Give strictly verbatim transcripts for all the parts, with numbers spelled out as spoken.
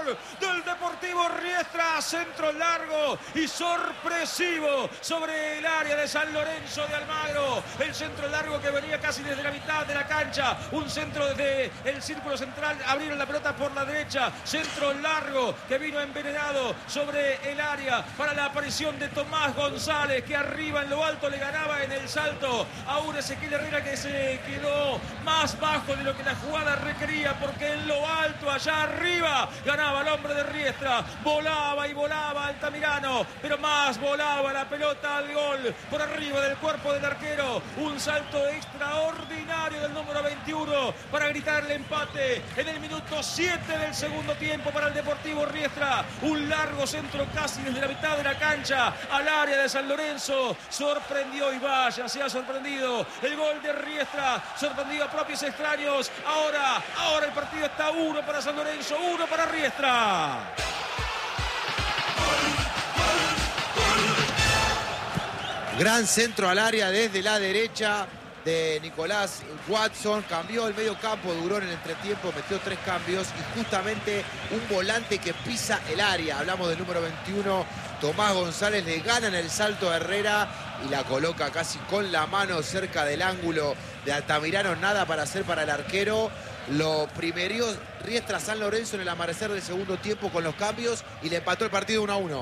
del Deportivo Riestra. Centro largo y sorpresivo sobre el área de San Lorenzo de Almagro. El centro largo que venía casi desde la mitad de la cancha. Un centro desde el círculo central. Abrieron la pelota por la derecha. Centro largo que vino envenenado sobre el área para la aparición de Tomás González, que arriba en lo alto le ganaba en el salto a un Ezequiel Herrera que se quedó más bajo de lo que la jugada requería, porque en lo alto, allá arriba, ganaba el hombre de Riestra. Volaba y volaba Altamirano, pero más volaba la pelota al gol por arriba del cuerpo del arquero. Un salto extraordinario del número veintiuno para gritar el empate en el minuto siete del segundo tiempo para el Deportivo Riestra. Un largo centro casi desde la mitad de la cancha al área de San Lorenzo. Sorprendió, y vaya, se ha sorprendido el gol de Riestra. Sorprendido a propios extraños. Ahora, ahora el partido está uno para San Lorenzo, uno para Riestra. Gran centro al área desde la derecha de Nicolás Watson. Cambió el medio campo, duró en el entretiempo, metió tres cambios y justamente un volante que pisa el área. Hablamos del número veintiuno, Tomás González, le gana en el salto a Herrera y la coloca casi con la mano cerca del ángulo de Altamirano. Nada para hacer para el arquero. Lo primerió Riestra San Lorenzo en el amanecer del segundo tiempo con los cambios y le empató el partido uno a uno.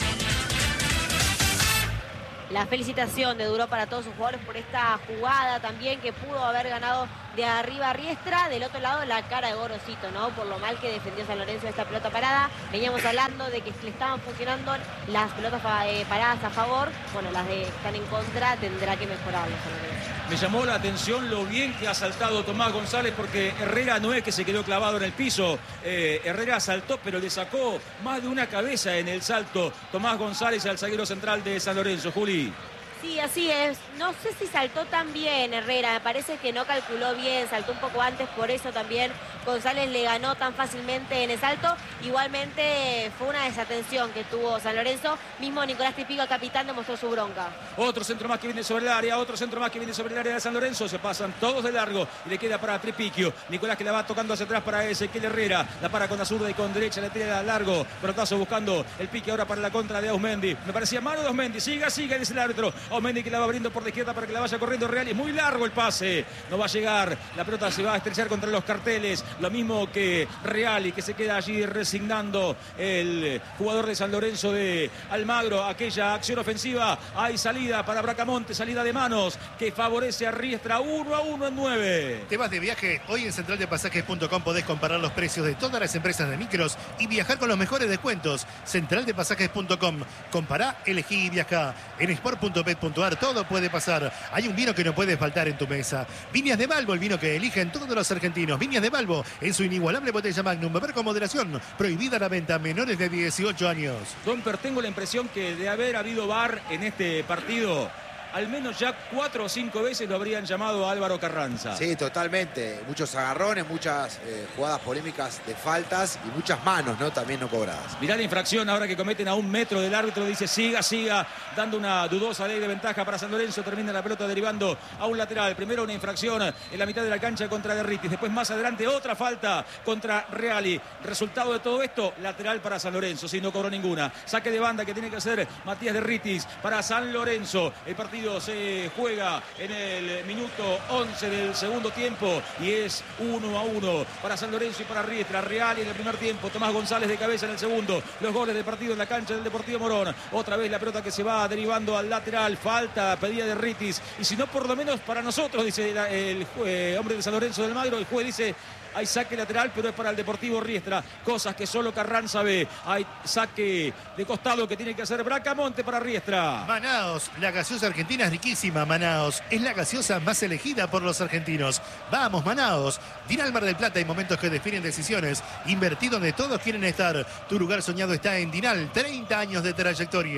La felicitación de Duró para todos sus jugadores por esta jugada también, que pudo haber ganado de arriba a Riestra. Del otro lado, la cara de Gorosito, ¿no? Por lo mal que defendió San Lorenzo esta pelota parada. Veníamos hablando de que le estaban funcionando las pelotas eh, paradas a favor. Bueno, las de están en contra tendrá que mejorarlo San Lorenzo. Me llamó la atención lo bien que ha saltado Tomás González, porque Herrera no es que se quedó clavado en el piso. Eh, Herrera saltó, pero le sacó más de una cabeza en el salto Tomás González al zaguero central de San Lorenzo. Juli. Sí, así es. No sé si saltó tan bien Herrera, me parece que no calculó bien, saltó un poco antes, por eso también González le ganó tan fácilmente en el salto. Igualmente fue una desatención que tuvo San Lorenzo, mismo Nicolás Tripico, capitán, demostró su bronca. Otro centro más que viene sobre el área, otro centro más que viene sobre el área de San Lorenzo, se pasan todos de largo y le queda para Tripiquio. Nicolás que la va tocando hacia atrás para Ezequiel Herrera, la para con la zurda y con derecha, le tira largo, pelotazo buscando el pique ahora para la contra de Ausmendi. Me parecía mano de Ausmendi, siga, siga, dice el árbitro. Ausmendi que la va abriendo por la izquierda para que la vaya corriendo Real. Es muy largo el pase, no va a llegar. La pelota se va a estrellar contra los carteles. Lo mismo que Reali, que se queda allí resignando el jugador de San Lorenzo de Almagro. Aquella acción ofensiva. Hay salida para Bracamonte, salida de manos que favorece a Riestra. Uno a uno en nueve. Te vas de viaje. Hoy en central de pasajes punto com podés comparar los precios de todas las empresas de micros y viajar con los mejores descuentos. central de pasajes punto com. Compará, elegí y viajá. En sport punto pet punto ar todo puede pasar. Hay un vino que no puede faltar en tu mesa. Viñas de Balbo, el vino que eligen todos los argentinos. Viñas de Balbo, en su inigualable botella Magnum. Beber con moderación. Prohibida la venta a menores de dieciocho años. Domper, tengo la impresión que de haber habido V A R en este partido, al menos ya cuatro o cinco veces lo habrían llamado a Álvaro Carranza. Sí, totalmente. Muchos agarrones, muchas eh, jugadas polémicas de faltas y muchas manos, ¿no? También no cobradas. Mirá la infracción ahora que cometen a un metro del árbitro. Dice siga, siga, dando una dudosa ley de ventaja para San Lorenzo. Termina la pelota derivando a un lateral. Primero una infracción en la mitad de la cancha contra Derritis. Después más adelante otra falta contra Reali. Resultado de todo esto, lateral para San Lorenzo. Sí, no cobró ninguna. Saque de banda que tiene que hacer Matías Derritis para San Lorenzo. El partido se juega en el minuto once del segundo tiempo y es uno a uno para San Lorenzo y para Riestra. Reali en el primer tiempo, Tomás González de cabeza en el segundo. Los goles del partido en la cancha del Deportivo Morón. Otra vez la pelota que se va derivando al lateral. Falta pedida de Ritis. Y si no, por lo menos para nosotros, dice el, el, el hombre de San Lorenzo del Magro, el juez dice hay saque lateral, pero es para el Deportivo Riestra. Cosas que solo Carranza ve. Hay saque de costado que tiene que hacer Bracamonte para Riestra. Manaos, la gaseosa argentina es riquísima. Manaos es la gaseosa más elegida por los argentinos. Vamos, Manaos. Dinal Mar del Plata, hay momentos que definen decisiones. Invertí donde todos quieren estar. Tu lugar soñado está en Dinal. treinta años de trayectoria.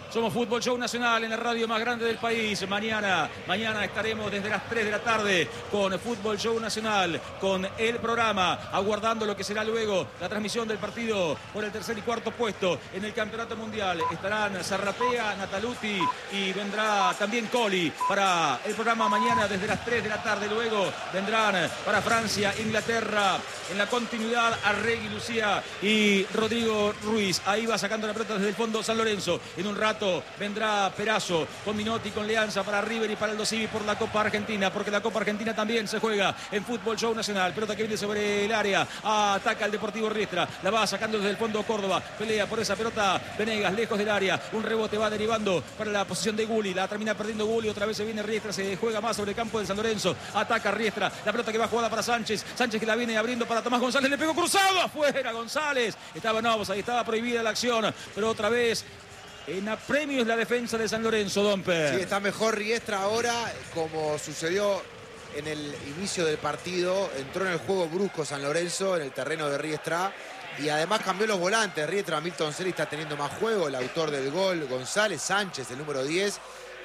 Somos Fútbol Show Nacional en la radio más grande del país. Mañana, mañana estaremos desde las tres de la tarde con Fútbol Show Nacional, con el programa, aguardando lo que será luego la transmisión del partido por el tercer y cuarto puesto en el Campeonato Mundial. Estarán Zarratea, Nataluti y vendrá también Coli para el programa mañana desde las tres de la tarde. Luego vendrán para Francia, Inglaterra, en la continuidad Arregui, Lucía y Rodrigo Ruiz. Ahí va sacando la pelota desde el fondo San Lorenzo. En un rato vendrá Perazo con Minotti, con Leanza para River y para Aldo Civi por la Copa Argentina, porque la Copa Argentina también se juega en Fútbol Show Nacional. Pelota que viene sobre el área, ataca el Deportivo Riestra, la va sacando desde el fondo Córdoba, pelea por esa pelota Venegas, lejos del área, un rebote va derivando para la posición de Gulli, la termina perdiendo Gulli, otra vez se viene Riestra, se juega más sobre el campo de San Lorenzo, ataca Riestra, la pelota que va jugada para Sánchez, Sánchez que la viene abriendo para Tomás González, le pegó cruzado, afuera González, estaba no, ahí estaba prohibida la acción, pero otra vez en apremio es la defensa de San Lorenzo, Domper. Sí, está mejor Riestra ahora, como sucedió en el inicio del partido. Entró en el juego brusco San Lorenzo en el terreno de Riestra. Y además cambió los volantes. Riestra, Milton Celi está teniendo más juego. El autor del gol, González Sánchez, el número diez.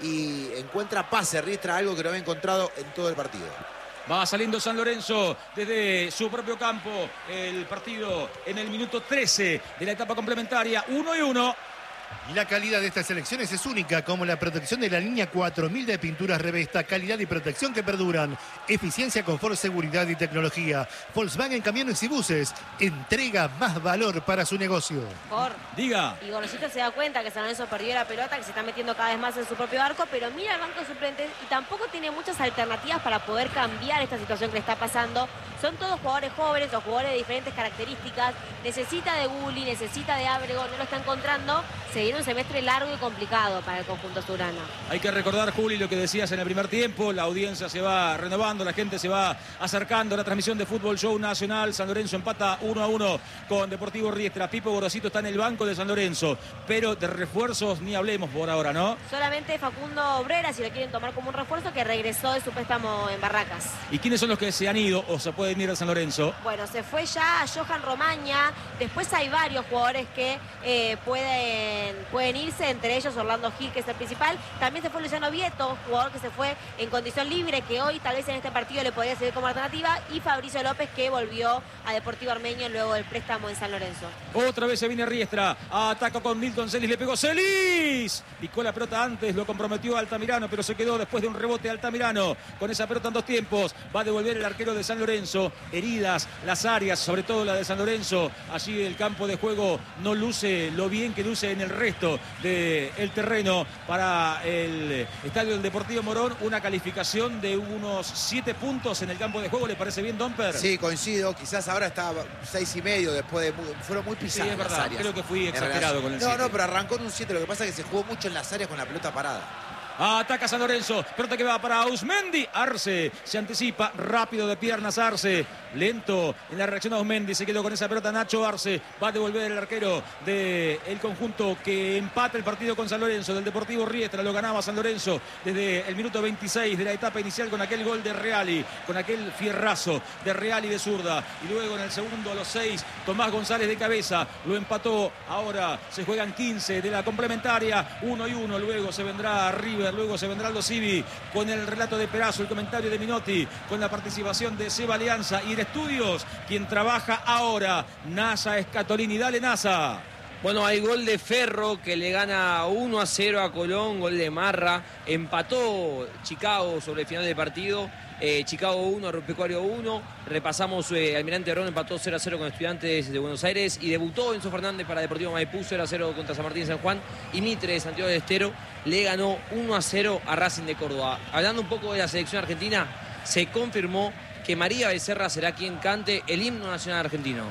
Y encuentra pase Riestra, algo que no había encontrado en todo el partido. Va saliendo San Lorenzo desde su propio campo. El partido en el minuto trece de la etapa complementaria. uno y uno. La calidad de estas selecciones es única, como la protección de la línea cuatro mil de pinturas Revesta, calidad y protección que perduran, eficiencia, confort, seguridad y tecnología. Volkswagen Camiones y Buses entrega más valor para su negocio. Por. Diga. Y Gorosito se da cuenta que San Lorenzo perdió la pelota, que se está metiendo cada vez más en su propio arco, pero mira el banco de suplentes y tampoco tiene muchas alternativas para poder cambiar esta situación que le está pasando. Son todos jugadores jóvenes o jugadores de diferentes características. Necesita de Gulli, necesita de Ábrego, no lo está encontrando. Se viene un semestre largo y complicado para el conjunto azulgrana. Hay que recordar, Juli, lo que decías en el primer tiempo. La audiencia se va renovando, la gente se va acercando a la transmisión de Fútbol Show Nacional. San Lorenzo empata uno a uno con Deportivo Riestra. Pipo Gorosito está en el banco de San Lorenzo, pero de refuerzos ni hablemos por ahora, ¿no? Solamente Facundo Obrera, si lo quieren tomar como un refuerzo, que regresó de su préstamo en Barracas. ¿Y quiénes son los que se han ido o se pueden ir a San Lorenzo? Bueno, se fue ya Johan Romaña. Después hay varios jugadores que eh, pueden, pueden irse, entre ellos Orlando Gil, que es el principal. También se fue Luciano Vieto, jugador que se fue en condición libre, que hoy tal vez en este partido le podría servir como alternativa. Y Fabricio López, que volvió a Deportivo Armenio luego del préstamo en San Lorenzo. Otra vez se viene Riestra, ataca con Milton Celis, le pegó Celis. Picó la pelota antes, lo comprometió Altamirano, pero se quedó después de un rebote Altamirano. Con esa pelota en dos tiempos, va a devolver el arquero de San Lorenzo. Heridas las áreas, sobre todo la de San Lorenzo. Allí el campo de juego no luce lo bien que luce en el resto del terreno. Para el estadio del Deportivo Morón, una calificación de unos siete puntos en el campo de juego. ¿Le parece bien, Domper? Sí, coincido. Quizás ahora está seis y medio después de... Muy, fueron muy pisadas sí, es verdad. las áreas. Creo que fui exagerado con el No, siete. no, pero arrancó en un siete. Lo que pasa es que se jugó mucho en las áreas con la pelota parada. Ataca San Lorenzo, pelota que va para Ausmendi. Arce se anticipa, rápido de piernas Arce, lento en la reacción de Ausmendi, se quedó con esa pelota Nacho Arce, va a devolver el arquero del conjunto que empata el partido con San Lorenzo, del Deportivo Riestra. Lo ganaba San Lorenzo desde el minuto veintiséis de la etapa inicial con aquel gol de Reali, con aquel fierrazo de Reali de zurda, y luego en el segundo a los seis Tomás González de cabeza lo empató. Ahora se juegan quince de la complementaria, uno y uno. Luego se vendrá River, luego se vendrá Aldo Civi con el relato de Perazo, el comentario de Minotti, con la participación de Seba Alianza y de Estudios, quien trabaja ahora, Nasa Escatolini. Dale, Nasa. Bueno, hay gol de Ferro que le gana uno a cero a Colón, gol de Marra. Empató Chicago sobre el final del partido. Eh, Chicago uno, Agropecuario uno. Repasamos, eh, Almirante Arón empató cero a cero con Estudiantes de Buenos Aires. Y debutó Enzo Fernández para Deportivo Maipú, cero a cero contra San Martín de San Juan. Y Mitre de Santiago del Estero le ganó uno a cero a Racing de Córdoba. Hablando un poco de la selección argentina, se confirmó que María Becerra será quien cante el himno nacional argentino.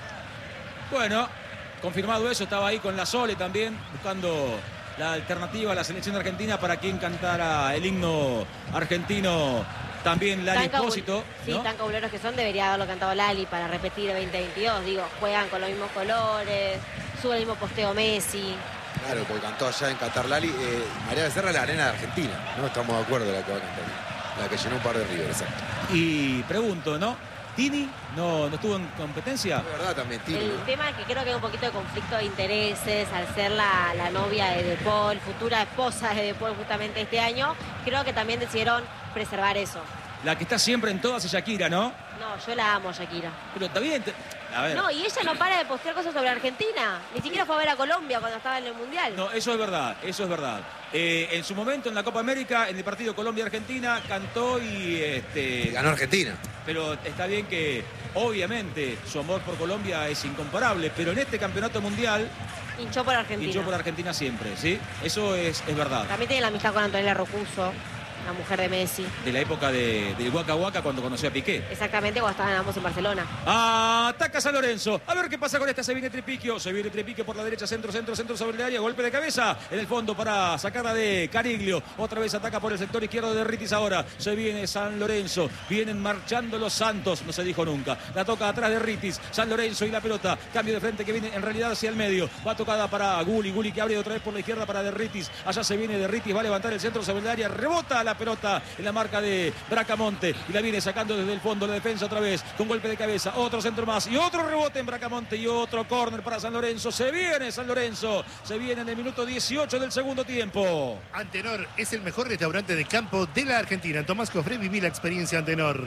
Bueno, confirmado eso, estaba ahí con la Sole también, buscando la alternativa a la selección argentina para quien cantara el himno argentino. También Lali Espósito, sí, ¿no? tan cabuleros que son, debería haberlo cantado Lali para repetir el veinte veintidós. Digo, juegan con los mismos colores, sube el mismo posteo Messi. Claro, porque cantó allá en Qatar Lali. Eh, María Becerra, la arena de Argentina. No estamos de acuerdo de la que va a cantar. La que llenó un par de River, exacto. Y pregunto, ¿no? Tini no, no estuvo en competencia. De verdad también, Tini, El ¿no? tema es que creo que hay un poquito de conflicto de intereses al ser la, la novia de De Paul, futura esposa de De Paul justamente este año. Creo que también decidieron preservar eso. La que está siempre en todas es Shakira, ¿no? No, yo la amo, Shakira. Pero está bien. te- A ver. No, y ella no para de postear cosas sobre Argentina. Ni siquiera fue a ver a Colombia cuando estaba en el Mundial. No, eso es verdad, eso es verdad. Eh, en su momento en la Copa América, en el partido Colombia-Argentina, cantó y este. Ganó Argentina. Pero está bien que, obviamente, su amor por Colombia es incomparable, pero en este campeonato mundial Hinchó por Argentina. hinchó por Argentina siempre, ¿sí? Eso es, es verdad. También tiene la amistad con Antonella Rocuso, la mujer de Messi. De la época de, del Waka Waka cuando conoció a Piqué. Exactamente cuando estaban ambos en Barcelona. Ataca San Lorenzo. A ver qué pasa con esta. Se viene Tripiquio. Se viene Tripiquio por la derecha. Centro, centro, centro sobre el área. Golpe de cabeza en el fondo para sacarla de Cariglio. Otra vez ataca por el sector izquierdo de Ritis ahora. Se viene San Lorenzo. Vienen marchando los Santos. No se dijo nunca. La toca atrás de Ritis. San Lorenzo y la pelota. Cambio de frente que viene en realidad hacia el medio. Va tocada para Guli. Guli que abre otra vez por la izquierda para Derritis. Allá se viene Derritis. Va a levantar el centro sobre el área. Rebota la pelota en la marca de Bracamonte. Y la viene sacando desde el fondo la defensa otra vez. Con golpe de cabeza. Otro centro más. Y otro rebote en Bracamonte. Y otro córner para San Lorenzo. Se viene San Lorenzo. Se viene en el minuto dieciocho del segundo tiempo. Antenor es el mejor restaurante de campo de la Argentina. Tomás Cofré, viví la experiencia Antenor.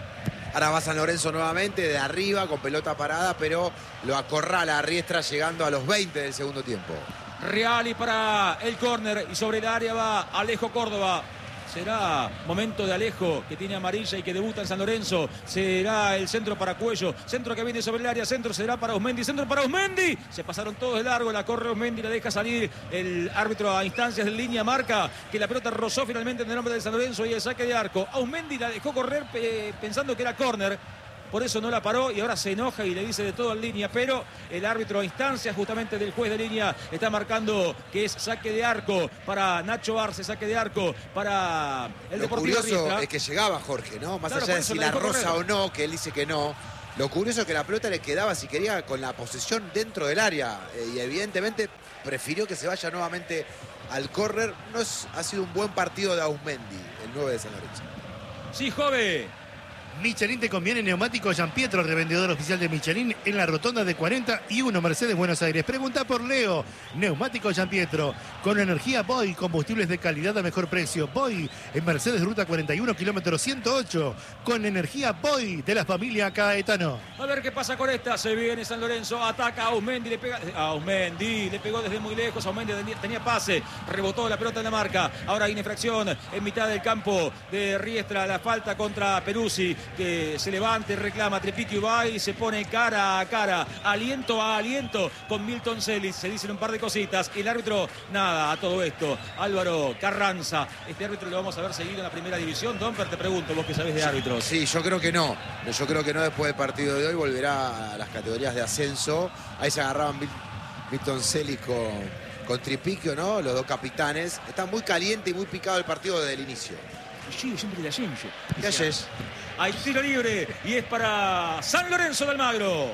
Ahora va San Lorenzo nuevamente de arriba con pelota parada, pero lo acorrala a Riestra llegando a los veinte del segundo tiempo. Reali para el córner y sobre el área va Alejo Córdoba. Será momento de Alejo, que tiene amarilla y que debuta en San Lorenzo. Será el centro para Cuello. Centro que viene sobre el área. Centro será para Osmendi. Centro para Osmendi. Se pasaron todos de largo. La corre Osmendi. La deja salir el árbitro a instancias de línea. Marca que la pelota rozó finalmente en el nombre de San Lorenzo y el saque de arco. Osmendi la dejó correr eh, pensando que era córner. Por eso no la paró y ahora se enoja y le dice de todo en línea, pero el árbitro a instancias justamente del juez de línea está marcando que es saque de arco para Nacho Arce, saque de arco para el Lo Deportivo curioso Riestra. es que llegaba Jorge, ¿no? Más Claro, allá por de eso si la la dejó rosa correr. o no, que él dice que no. Lo curioso es que la pelota le quedaba, si quería, con la posesión dentro del área. Eh, y evidentemente prefirió que se vaya nuevamente al córner. No es, ha sido un buen partido de Ausmendi, el nueve de San Lorenzo. Sí, Jove. Michelin te conviene neumático Gianpietro, revendedor oficial de Michelin en la rotonda de cuarenta y uno Mercedes Buenos Aires. Pregunta por Leo. Neumático Gianpietro con energía Boy, combustibles de calidad a mejor precio. Boy en Mercedes Ruta cuarenta y uno, kilómetro ciento ocho, con energía Boy de la familia Caetano. A ver qué pasa con esta. Se viene San Lorenzo. Ataca a Ausmendi. Le pega a Ausmendi. Le pegó desde muy lejos. Ausmendi tenía, tenía pase. Rebotó la pelota en la marca. Ahora hay infracción en mitad del campo de Riestra. La falta contra Peruzzi, que se levanta y reclama. Tripiquio va y se pone cara a cara, aliento a aliento con Milton Celis. Se dicen un par de cositas y el árbitro nada a todo esto. Álvaro Carranza, este árbitro lo vamos a ver seguido en la primera división. Domper, te pregunto, vos que sabés de árbitros. Sí, yo creo que no. Yo creo que no después del partido de hoy. Volverá a las categorías de ascenso. Ahí se agarraban Milton Celis con, con Tripiquio, ¿no? Los dos capitanes. Está muy caliente y muy picado el partido desde el inicio. Sí, siempre de ascenso. ¿Qué haces? Hay tiro libre y es para San Lorenzo de Almagro.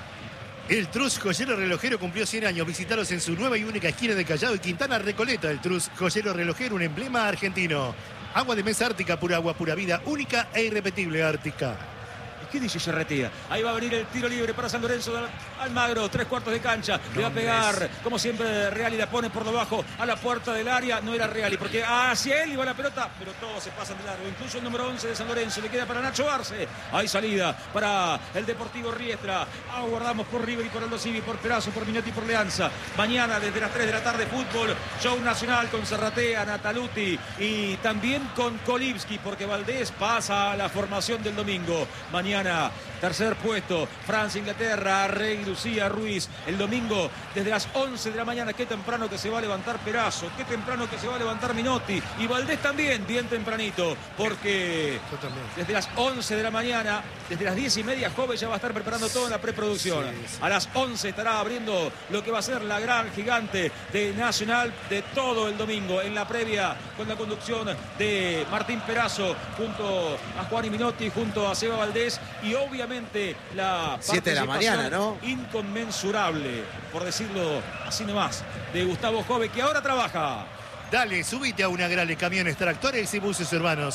El Trus Joyero Relojero cumplió cien años. Visitaros en su nueva y única esquina de Callao y Quintana Recoleta. El Trus Joyero Relojero, un emblema argentino. Agua de mesa Ártica, pura agua, pura vida, única e irrepetible Ártica. ¿Qué dice Serretea? Ahí va a venir el tiro libre para San Lorenzo de Almagro. Tres cuartos de cancha. Le va a pegar, como siempre, Reali la pone por debajo a la puerta del área. No era Reali, porque hacia él iba la pelota, pero todos se pasan de largo. Incluso el número once de San Lorenzo. Le queda para Nacho Arce. Hay salida para el Deportivo Riestra. Aguardamos por River y por Aldo Civi, por Perazo, por Minotti y por Leanza. Mañana, desde las tres de la tarde, fútbol. Show nacional con Serratea, Nataluti y también con Kolibski, porque Valdés pasa a la formación del domingo. Mañana, tercer puesto, Francia, Inglaterra, Rey, Lucía, Ruiz. El domingo desde las once de la mañana. Qué temprano que se va a levantar Perazo, qué temprano que se va a levantar Minotti. Y Valdés también, bien tempranito, porque desde las once de la mañana, desde las diez y media, Jove ya va a estar preparando todo en la preproducción. Sí, sí. A las once estará abriendo lo que va a ser la gran gigante de Nacional de todo el domingo, en la previa, con la conducción de Martín Perazo, junto a Juan y Minotti, junto a Seba Valdés. Y obviamente la siete de la mañana, ¿no? Inconmensurable, por decirlo así nomás, de Gustavo Jove, que ahora trabaja. Dale, subite a una Grale, camiones, tractores y buses urbanos.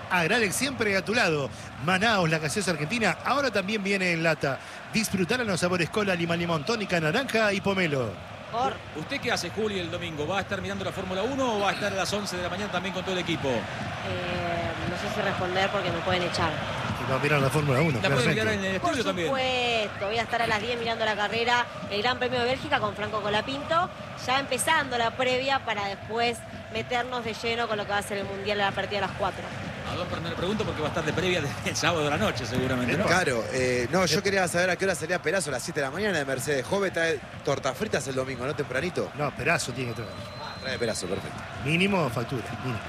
Agralex siempre a tu lado. Manaos, la gaseosa argentina, ahora también viene en lata. Disfrutar a los sabores cola, lima, limón, tónica, naranja y pomelo. Por... ¿Usted qué hace, Juli, el domingo? ¿Va a estar mirando la Fórmula uno o va a estar a las once de la mañana también con todo el equipo? Eh, no sé si responder porque me pueden echar. Y va a mirar la Fórmula uno. La pueden mirar en el Por estudio también. supuesto, voy a estar a las diez mirando la carrera, el Gran Premio de Bélgica con Franco Colapinto, ya empezando la previa para después meternos de lleno con lo que va a ser el Mundial a partir de las cuatro. A Don Pernal le pregunto porque va a estar de previa el sábado de la noche seguramente, ¿no? Claro, eh, no, yo quería saber a qué hora salía Perazo, a las siete de la mañana de Mercedes. Jove trae tortas fritas el domingo, ¿no? Tempranito. No, Perazo tiene que traer. Ah, trae Perazo, perfecto. Mínimo factura, mínimo.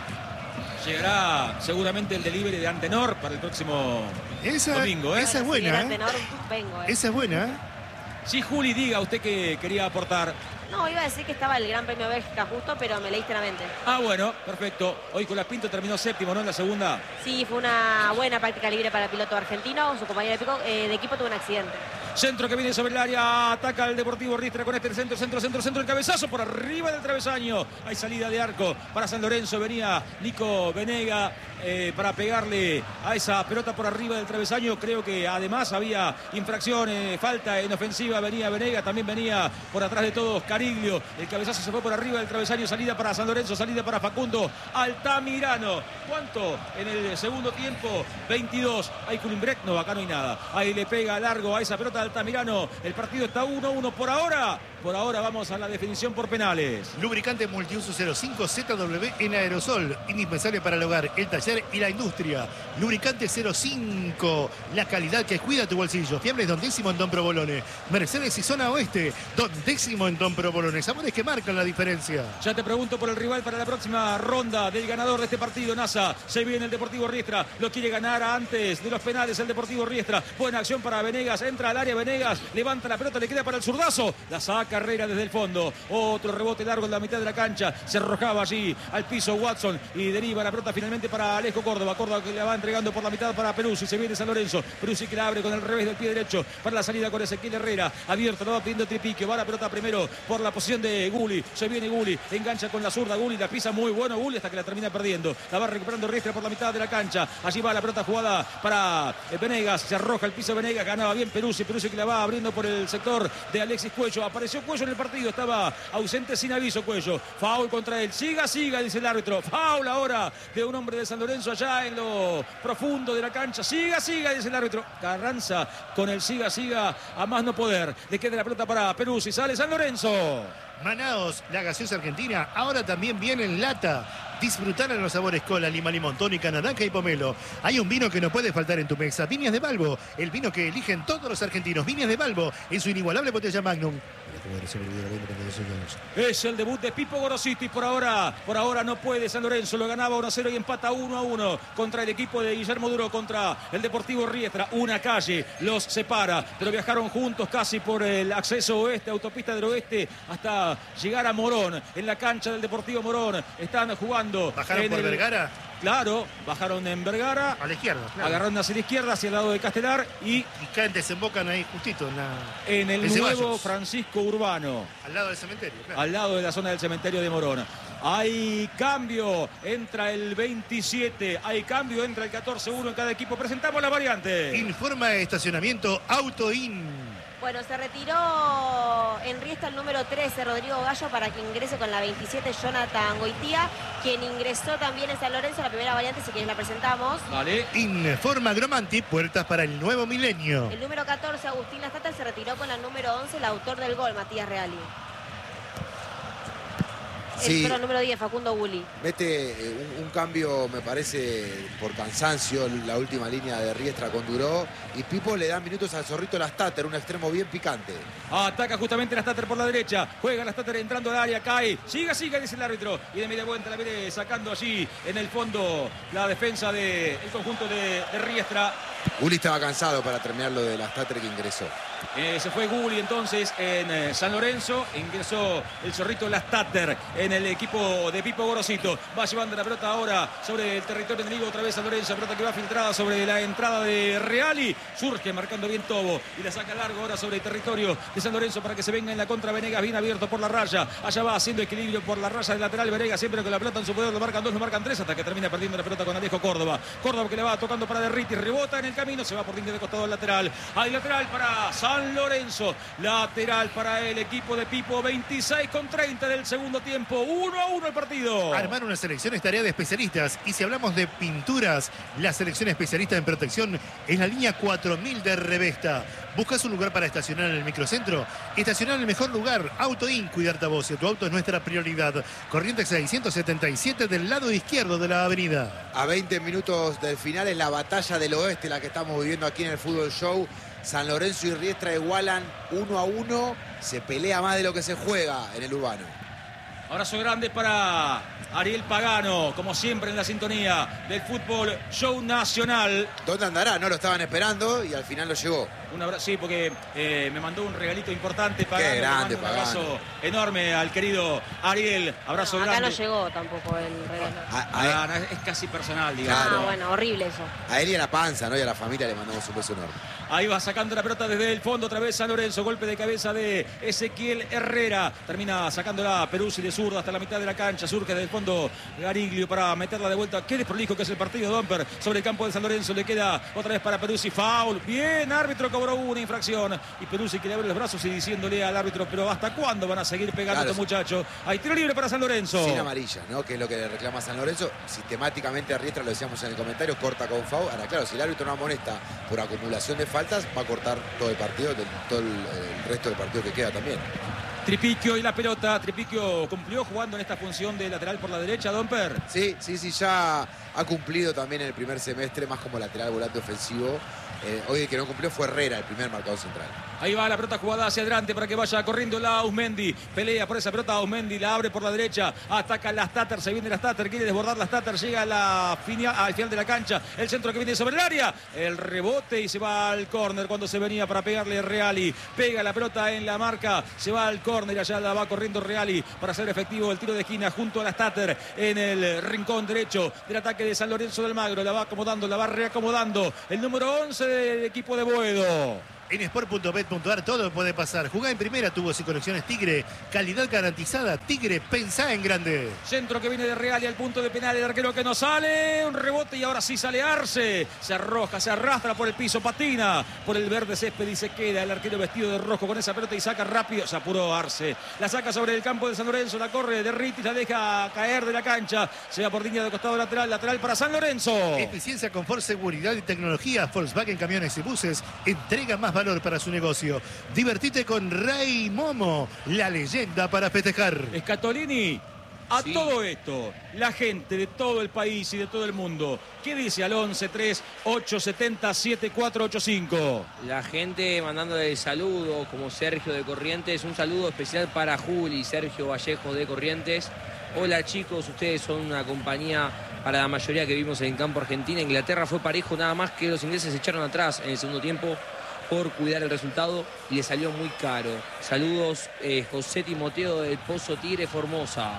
Llegará seguramente el delivery de Antenor para el próximo Esa, domingo, ¿eh? esa es Si buena, era ¿eh? tenor, vengo, ¿eh? Esa es buena, ¿eh? Sí, Juli, diga usted que quería aportar. No, iba a decir que estaba el Gran Premio de Bélgica justo, pero me leíste la mente. Ah, bueno, perfecto. Hoy Colapinto terminó séptimo, ¿no? En la segunda. Sí, fue una buena práctica libre para el piloto argentino. Su compañero de, pico, eh, de equipo tuvo un accidente. Centro que viene sobre el área, ataca el Deportivo Riestra con este el centro, centro, centro, centro, el cabezazo por arriba del travesaño. Hay salida de arco para San Lorenzo, venía Nico Venega eh, para pegarle a esa pelota por arriba del travesaño. Creo que además había infracciones, falta en ofensiva, venía Venega, también venía por atrás de todos Cariglio. El cabezazo se fue por arriba del travesaño, salida para San Lorenzo, salida para Facundo Altamirano. ¿Cuánto en el segundo tiempo? veintidós. Hay Culimbrec, no, acá no hay nada. Ahí le pega largo a esa pelota Altamirano. El partido está uno a uno por ahora. Por ahora vamos a la definición por penales. Lubricante multiuso cero cinco Z W en aerosol. Indispensable para el hogar, el taller y la industria. Lubricante cero cinco. La calidad que cuida tu bolsillo. Fiables Don Décimo en Don Provolone. Mercedes y zona oeste. Don Décimo en Don Provolone. Sabores que marcan la diferencia. Ya te pregunto por el rival para la próxima ronda del ganador de este partido, NASA. Se viene el Deportivo Riestra. Lo quiere ganar antes de los penales el Deportivo Riestra. Buena acción para Venegas. Entra al área Venegas. Levanta la pelota, le queda para el zurdazo. La saca Herrera desde el fondo. Otro rebote largo en la mitad de la cancha. Se arrojaba allí al piso Watson y deriva la pelota finalmente para Alejo Córdoba. Córdoba que le va entregando por la mitad para Peruzzi. Se viene San Lorenzo. Peruzzi que la abre con el revés del pie derecho para la salida con Ezequiel Herrera. Abierto, no va pidiendo Tripiquio. Va la pelota primero por la posición de Gulli. Se viene Gulli. Engancha con la zurda. Gulli la pisa muy bueno. Gulli hasta que la termina perdiendo. La va recuperando Riestra por la mitad de la cancha. Allí va la pelota jugada para Venegas. Se arroja el piso Venegas. Ganaba bien Peruzzi. Peruzzi que la va abriendo por el sector de Alexis Cuello. Apareció Cuello en el partido. Estaba ausente sin aviso Cuello. Foul contra él. Siga, siga, dice el árbitro. Foul ahora de un hombre de San Lorenzo allá en lo profundo de la cancha. Siga, siga, dice el árbitro. Carranza con el siga, siga a más no poder. Le queda la pelota para Peruzzi. Sale San Lorenzo. Manaos, la gaseosa argentina, ahora también viene en lata. Disfrutar de los sabores cola, lima, limón, tónica, naranja y pomelo. Hay un vino que no puede faltar en tu mesa. Viñas de Balbo, el vino que eligen todos los argentinos. Viñas de Balbo, en su inigualable botella Magnum. Es el debut de Pipo Gorosito y por ahora, por ahora no puede San Lorenzo. Lo ganaba uno a cero y empata uno a uno contra el equipo de Guillermo Duro, contra el Deportivo Riestra. Una calle los separa, pero viajaron juntos casi por el acceso oeste, autopista del oeste, hasta llegar a Morón. En la cancha del Deportivo Morón están jugando. ¿Bajaron en por el... Vergara? Claro, bajaron en Vergara. A la izquierda, claro. Agarraron hacia la izquierda, hacia el lado de Castelar y... Y caen, desembocan ahí justito en, la... en el en nuevo Ceballos. Francisco Urbano. Al lado del cementerio, claro. Al lado de la zona del cementerio de Morón. Hay cambio, entra el veintisiete, hay cambio, entra el catorce uno en cada equipo. Presentamos la variante. Informa de estacionamiento Autoin. Bueno, se retiró en Riestra el número trece, Rodrigo Gallo, para que ingrese con la veintisiete, Jonathan Goitía, quien ingresó también en San Lorenzo. La primera variante, si quieres la presentamos. Vale. Informa Gromanti, puertas para el nuevo milenio. El número catorce, Agustín Lastata, se retiró con la número once, el autor del gol, Matías Reali. Sí. El número diez, Facundo Gulli. Mete eh, un, un cambio, me parece, por cansancio, la última línea de Riestra con Duró. Y Pipo le da minutos al Zorrito Lastater, un extremo bien picante. Ataca justamente Lastater por la derecha. Juega Lastater entrando al área, cae. Siga, siga, dice el árbitro. Y de media vuelta la viene sacando allí en el fondo la defensa del conjunto de, de Riestra. Gulli estaba cansado para terminar lo de Lastater que ingresó. Eh, se fue Gulli entonces en eh, San Lorenzo. Ingresó el zorrito Lastatter en el equipo de Pipo Gorosito. Va llevando la pelota ahora sobre el territorio enemigo. Otra vez San Lorenzo. Pelota que va filtrada sobre la entrada de Reali. Surge marcando bien Tobo. Y la saca largo ahora sobre el territorio de San Lorenzo para que se venga en la contra. Venegas bien abierto por la raya. Allá va haciendo equilibrio por la raya del lateral. Venegas siempre con la pelota en su poder. Lo marcan dos, lo marcan tres. Hasta que termina perdiendo la pelota con Alejo Córdoba. Córdoba que le va tocando para Derriti. Rebota en el camino. Se va por línea de costado al lateral. Hay lateral para San Lorenzo. Lateral para el equipo de Pipo. veintiséis con treinta del segundo tiempo. uno a uno el partido. Armar una selección es tarea de especialistas. Y si hablamos de pinturas, la selección especialista en protección es la línea cuatro mil de Revesta. ¿Buscas un lugar para estacionar en el microcentro? Estacionar en el mejor lugar. Autoin, cuidarte a vos. Tu auto es nuestra prioridad. Corrientes seiscientos setenta y siete del lado izquierdo de la avenida. A veinte minutos del final es la batalla del oeste la que estamos viviendo aquí en el Fútbol Show. San Lorenzo y Riestra igualan uno a uno. Se pelea más de lo que se juega en el urbano. Abrazo grande para Ariel Pagano, como siempre en la sintonía del Fútbol Show Nacional. ¿Dónde andará? No lo estaban esperando y al final lo llegó. Un abrazo, sí, porque eh, me mandó un regalito importante. Pagano. Qué grande, un abrazo Pagano. enorme al querido Ariel. Abrazo No, acá grande. no llegó tampoco el regalo. A, a- Ah, no, es casi personal, digamos. Claro. Ah, bueno, horrible eso. a él y a la panza, ¿no? Y a la familia le mandamos un beso enorme. Ahí va sacando la pelota desde el fondo, otra vez San Lorenzo, golpe de cabeza de Ezequiel Herrera. Termina sacándola Peruzzi de zurda hasta la mitad de la cancha. Surge desde el fondo Gariglio para meterla de vuelta. Qué desprolijo que es el partido, Domper. Sobre el campo de San Lorenzo le queda otra vez para Peruzzi. Foul. Bien, árbitro cobró una infracción. Y Peruzzi que le abre los brazos y diciéndole al árbitro, pero ¿hasta cuándo van a seguir pegando Claro, estos muchachos? Hay tiro libre para San Lorenzo. Sin amarilla, ¿no? Que es lo que le reclama San Lorenzo. Sistemáticamente a Riestra, lo decíamos en el comentario, corta con foul. Ahora, claro, si el árbitro no amonesta por acumulación de faltas, va a cortar todo el partido, del- todo el, el resto del partido que queda también. Tripiquio y la pelota. Tripiquio cumplió jugando en esta función de lateral por la derecha, Domper. Sí, sí, sí, ya ha cumplido también en el primer semestre, más como lateral volante ofensivo. Eh, hoy el que no cumplió fue Herrera, el primer marcador central. Ahí va la pelota jugada hacia adelante para que vaya corriendo la Ausmendi. Pelea por esa pelota Ausmendi, la abre por la derecha. Ataca la Statter, se viene la Statter, quiere desbordar la Statter, llega a la finia, al final de la cancha. El centro que viene sobre el área. El rebote y se va al córner cuando se venía para pegarle Reali. Pega la pelota en la marca, se va al córner, allá la va corriendo Reali para hacer efectivo el tiro de esquina junto a la Statter en el rincón derecho del ataque de San Lorenzo del Magro. La va acomodando, la va reacomodando. El número once del equipo de Boedo. En sport punto bet punto ar todo puede pasar. Jugá en primera, tubos y conexiones Tigre. Calidad garantizada. Tigre, pensá en grande. Centro que viene de Reali al punto de penal. El arquero que no sale. Un rebote y ahora sí sale Arce. Se arroja, se arrastra por el piso, patina por el verde césped y se queda el arquero vestido de rojo con esa pelota y saca rápido. Se apuró Arce. La saca sobre el campo de San Lorenzo. La corre de Ritis, la deja caer de la cancha. Se va por línea de costado lateral. Lateral para San Lorenzo. Eficiencia, confort, seguridad y tecnología. Volkswagen Camiones y Buses entrega más valor para su negocio. Divertite con Ray Momo, la leyenda para festejar. Scatolini, a Sí. todo esto, la gente de todo el país y de todo el mundo, ¿qué dice al once tres ocho siete cero siete cuatro ocho cinco? La gente mandándole saludos, como Sergio de Corrientes. Un saludo especial para Juli y Sergio Vallejo de Corrientes. Hola chicos, ustedes son una compañía para la mayoría que vimos en campo Argentina. Inglaterra fue parejo, nada más que los ingleses se echaron atrás en el segundo tiempo por cuidar el resultado y le salió muy caro. Saludos, eh, José Timoteo del Pozo Tigre Formosa.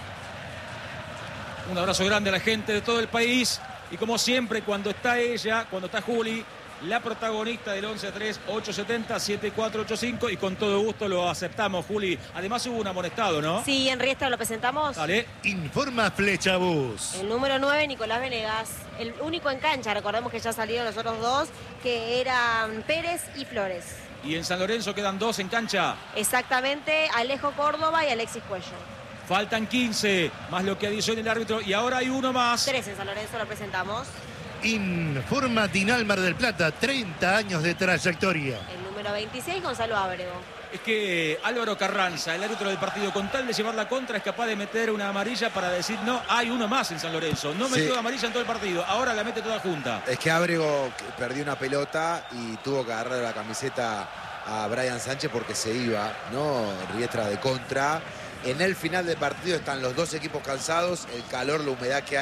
Un abrazo grande a la gente de todo el país. Y como siempre, cuando está ella, cuando está Juli, la protagonista del once tres ocho siete cero siete cuatro ocho cinco. Y con todo gusto lo aceptamos, Juli. Además hubo un amonestado, ¿no? Sí, en Riestra lo presentamos. Dale. Informa Flecha Bus. El número nueve, Nicolás Venegas. El único en cancha, recordemos que ya salieron los otros dos, que eran Pérez y Flores. Y en San Lorenzo quedan dos en cancha. Exactamente, Alejo Córdoba y Alexis Cuello. Faltan quince, más lo que adiciona el árbitro. Y ahora hay uno más. Tres en San Lorenzo lo presentamos. Informa Dinal Mar del Plata, treinta años de trayectoria. El número veintiséis, Gonzalo Ábrego. Es que Álvaro Carranza, el árbitro del partido, con tal de llevar la contra, es capaz de meter una amarilla para decir, no, hay uno más en San Lorenzo. No metió Sí. amarilla en todo el partido, ahora la mete toda junta. Es que Ábrego perdió una pelota y tuvo que agarrar la camiseta a Brian Sánchez porque se iba, ¿no? Riestra de contra. En el final del partido están los dos equipos cansados, el calor, la humedad que hay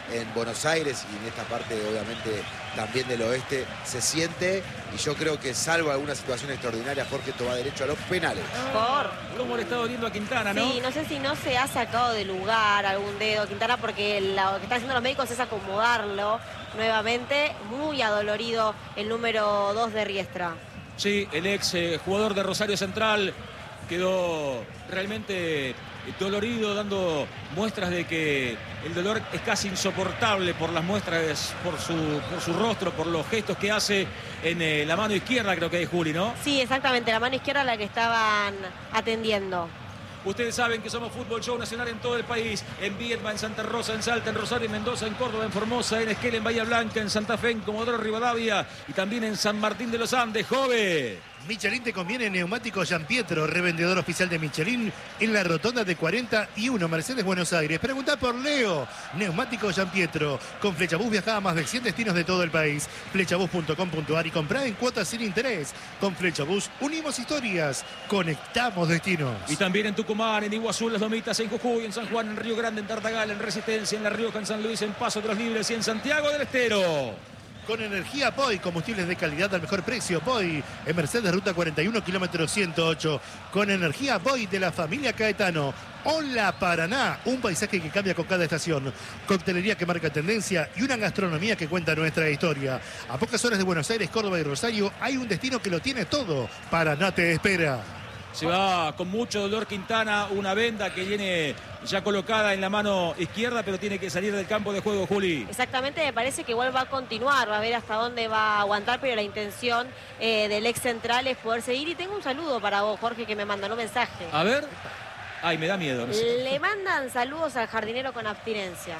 en Buenos Aires y en esta parte obviamente también del oeste se siente, y yo creo que salvo alguna situación extraordinaria, Jorge, esto va derecho a los penales. Por... ¿Cómo le está doliendo a Quintana, no? Sí, no sé si no se ha sacado de lugar algún dedo Quintana, porque lo que están haciendo los médicos es acomodarlo nuevamente. Muy adolorido el número dos de Riestra. Sí, el ex eh, jugador de Rosario Central quedó realmente dolorido, dando muestras de que el dolor es casi insoportable por las muestras, por su, por su rostro, por los gestos que hace en eh, la mano izquierda, creo que es Juli, ¿no? Sí, exactamente, la mano izquierda la que estaban atendiendo. Ustedes saben que somos Fútbol Show Nacional en todo el país, en Viedma, en Santa Rosa, en Salta, en Rosario, en Mendoza, en Córdoba, en Formosa, en Esquel, en Bahía Blanca, en Santa Fe, en Comodoro Rivadavia y también en San Martín de los Andes. ¡Jove! Michelin te conviene Neumáticos Giampietro, revendedor oficial de Michelin en la rotonda de cuarenta y uno, Mercedes, Buenos Aires. Pregunta por Leo. Neumáticos Giampietro. Con Flechabús viaja a más de cien destinos de todo el país. Flechabús punto com punto ar y comprá en cuotas sin interés. Con Flechabús unimos historias, conectamos destinos. Y también en Tucumán, en Iguazú, en Las Lomitas, en Jujuy, en San Juan, en Río Grande, en Tartagal, en Resistencia, en La Rioja, en San Luis, en Paso de los Libres y en Santiago del Estero. Con energía Poi, combustibles de calidad al mejor precio. Poi, en Mercedes, ruta cuarenta y uno, kilómetro ciento ocho. Con energía Poi de la familia Caetano. Hola Paraná, un paisaje que cambia con cada estación. Coctelería que marca tendencia y una gastronomía que cuenta nuestra historia. A pocas horas de Buenos Aires, Córdoba y Rosario hay un destino que lo tiene todo. Paraná te espera. Se va con mucho dolor Quintana, una venda que viene ya colocada en la mano izquierda, pero tiene que salir del campo de juego, Juli. Exactamente, me parece que igual va a continuar, va a ver hasta dónde va a aguantar, pero la intención eh, del ex central es poder seguir. Y tengo un saludo para vos, Jorge, que me mandan un mensaje. A ver. Ay, me da miedo. No sé. Le mandan saludos al jardinero con abstinencia.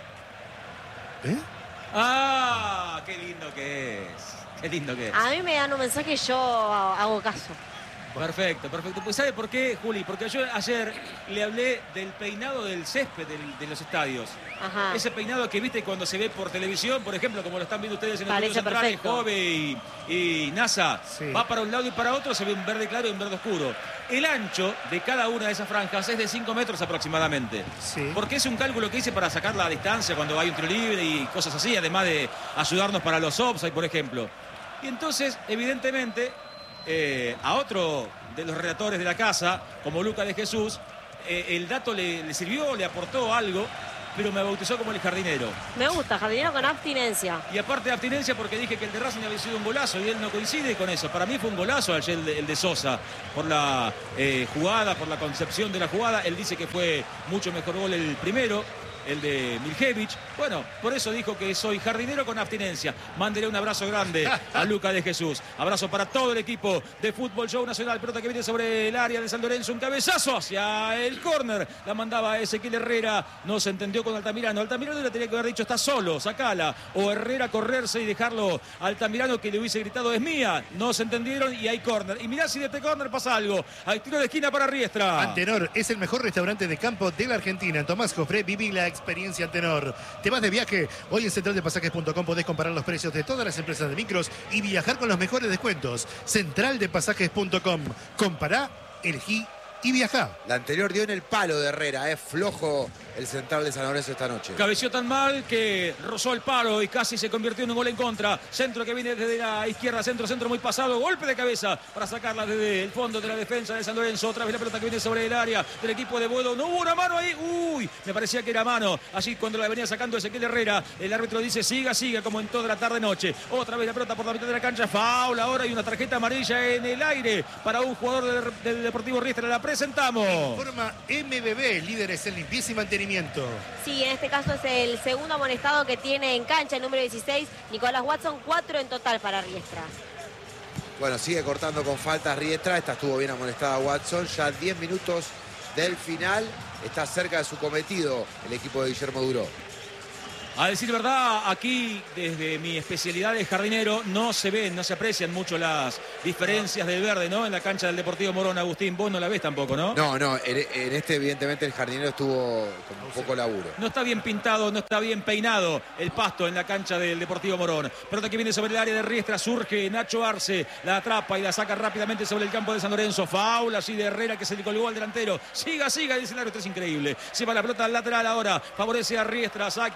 ¿Eh? Ah, qué lindo que es. Qué lindo que es. A mí me dan un mensaje y yo hago caso. Perfecto, perfecto. Pues ¿sabe por qué, Juli? Porque yo ayer le hablé del peinado del césped del, de los estadios. Ajá. Ese peinado que viste cuando se ve por televisión, por ejemplo, como lo están viendo ustedes en el Parece Central, perfecto. Jove y, y NASA. Sí. Va para un lado y para otro, se ve un verde claro y un verde oscuro. El ancho de cada una de esas franjas es de cinco metros aproximadamente. Sí. Porque es un cálculo que hice para sacar la distancia cuando hay un tiro libre y cosas así, además de ayudarnos para los offside, por ejemplo. Y entonces, evidentemente, eh, a otro de los redactores de la casa, como Luca de Jesús, eh, el dato le, le sirvió, le aportó algo, pero me bautizó como el jardinero. Me gusta, jardinero con abstinencia. Y aparte de abstinencia, porque dije que el de Racing había sido un golazo y él no coincide con eso. Para mí fue un golazo ayer el de, el de Sosa, por la eh, jugada, por la concepción de la jugada. Él dice que fue mucho mejor gol el primero, el de Miljevich. Bueno, por eso dijo que soy jardinero con abstinencia. Mándele un abrazo grande a Luca de Jesús. Abrazo para todo el equipo de Fútbol Show Nacional. Pelota que viene sobre el área de San Lorenzo. Un cabezazo hacia el córner. La mandaba Ezequiel Herrera. No se entendió con Altamirano. Altamirano le tenía que haber dicho está solo, sacala. O Herrera correrse y dejarlo a Altamirano, que le hubiese gritado es mía. No se entendieron y hay córner. Y mirá si de este córner pasa algo. Hay tiro de esquina para Riestra. Antenor es el mejor restaurante de campo de la Argentina. En Tomás Jofré viví la experiencia Antenor. ¿Te vas de viaje? Hoy en central de pasajes punto com podés comparar los precios de todas las empresas de micros y viajar con los mejores descuentos. central de pasajes punto com. Compará, elegí y viajá. La anterior dio en el palo de Herrera, es flojo el central de San Lorenzo esta noche. Cabeció tan mal que rozó el palo y casi se convirtió en un gol en contra. Centro que viene desde la izquierda, centro, centro muy pasado. Golpe de cabeza para sacarla desde el fondo de la defensa de San Lorenzo. Otra vez la pelota que viene sobre el área del equipo de Boedo. No hubo una mano ahí. Uy, me parecía que era mano. Allí cuando la venía sacando Ezequiel Herrera, el árbitro dice siga, siga, como en toda la tarde-noche. Otra vez la pelota por la mitad de la cancha. Foul ahora y una tarjeta amarilla en el aire para un jugador del, del Deportivo Riestra. La presentamos. Forma M B B, líderes en limpieza y mantenimiento. Sí, en este caso es el segundo amonestado que tiene en cancha, el número dieciséis, Nicolás Watson, cuatro en total para Riestra. Bueno, sigue cortando con faltas Riestra. Esta estuvo bien amonestada Watson. Ya diez minutos del final. Está cerca de su cometido el equipo de Guillermo Duró. A decir verdad, aquí desde mi especialidad de jardinero no se ven, no se aprecian mucho las diferencias del verde, ¿no? En la cancha del Deportivo Morón. Agustín, vos no la ves tampoco, ¿no? No, no, en, en este evidentemente el jardinero estuvo con un poco laburo. No está bien pintado, no está bien peinado el pasto en la cancha del Deportivo Morón. Pelota que viene sobre el área de Riestra, surge Nacho Arce, la atrapa y la saca rápidamente sobre el campo de San Lorenzo. Faula así de Herrera que se le colgó al delantero. Siga, siga, dice el árbitro, es increíble. Se va la pelota al lateral ahora, favorece a Riestra, saque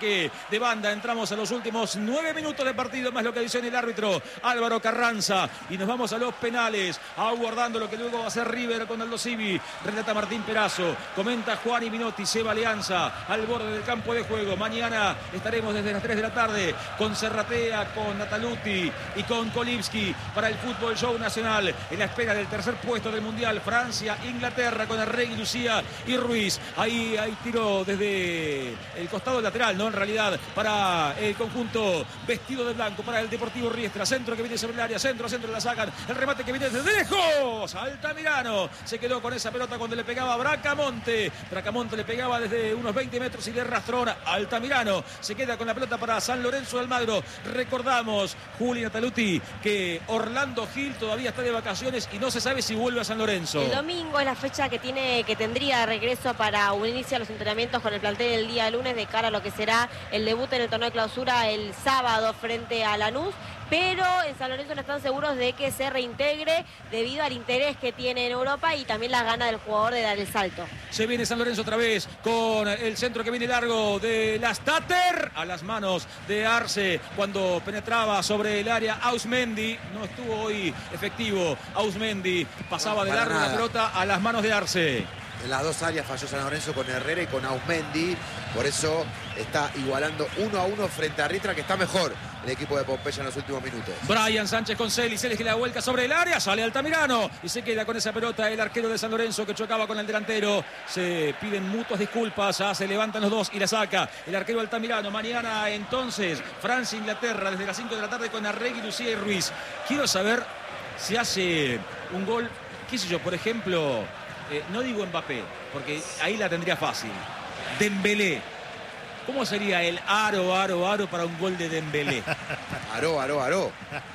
de banda. Entramos a los últimos nueve minutos de partido, más lo que dice el árbitro Álvaro Carranza. Y nos vamos a los penales, aguardando lo que luego va a ser River con Aldo Civi. Relata Martín Perazo, comenta Juan y Minotti, Seba Alianza al borde del campo de juego. Mañana estaremos desde las tres de la tarde con Serratea, con Nataluti y con Kolibski para el Fútbol Show Nacional, en la espera del tercer puesto del Mundial. Francia, Inglaterra con Arregui, Lucía y Ruiz. Ahí hay tiro desde el costado lateral, ¿no? En realidad, para el conjunto vestido de blanco, para el Deportivo Riestra. Centro que viene sobre el área, centro, centro, la sacan. El remate que viene desde lejos. Altamirano se quedó con esa pelota cuando le pegaba a Bracamonte. Bracamonte le pegaba desde unos veinte metros y de rastrón. Altamirano se queda con la pelota para San Lorenzo de Almagro. Recordamos, Juli Nataluti, que Orlando Gil todavía está de vacaciones y no se sabe si vuelve a San Lorenzo. El domingo es la fecha que tiene que tendría de regreso para unirse a los entrenamientos con el plantel el día lunes de cara a lo que será el debut en el torneo de clausura el sábado frente a Lanús. Pero en San Lorenzo no están seguros de que se reintegre debido al interés que tiene en Europa y también las ganas del jugador de dar el salto. Se viene San Lorenzo otra vez con el centro que viene largo de las Tater a las manos de Arce cuando penetraba sobre el área Ausmendi. No estuvo hoy efectivo Ausmendi, pasaba de largo la pelota a las manos de Arce. En las dos áreas falló San Lorenzo con Herrera y con Ausmendi. Por eso está igualando uno a uno frente a Riestra, que está mejor el equipo de Pompeya en los últimos minutos. Brian Sánchez con Celis, Celis que la vuelca sobre el área, sale Altamirano y se queda con esa pelota el arquero de San Lorenzo que chocaba con el delantero. Se piden mutuas disculpas, ya se levantan los dos y la saca el arquero Altamirano. Mañana entonces Francia-Inglaterra desde las cinco de la tarde con Arregui, Lucía y Ruiz. Quiero saber si hace un gol, qué sé yo, por ejemplo, eh, no digo Mbappé, porque ahí la tendría fácil. Dembélé. ¿Cómo sería el aro, aro, aro para un gol de Dembélé? Aro, aro, aro.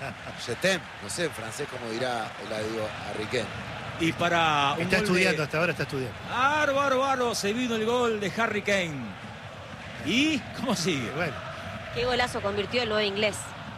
Je t'aime. No sé en francés cómo dirá Eladio Arriquén. Y para un Está gol estudiando, de... hasta ahora está estudiando. Aro, aro, aro, se vino el gol de Harry Kane. ¿Y cómo sigue? Bueno, Qué golazo convirtió el nueve inglés.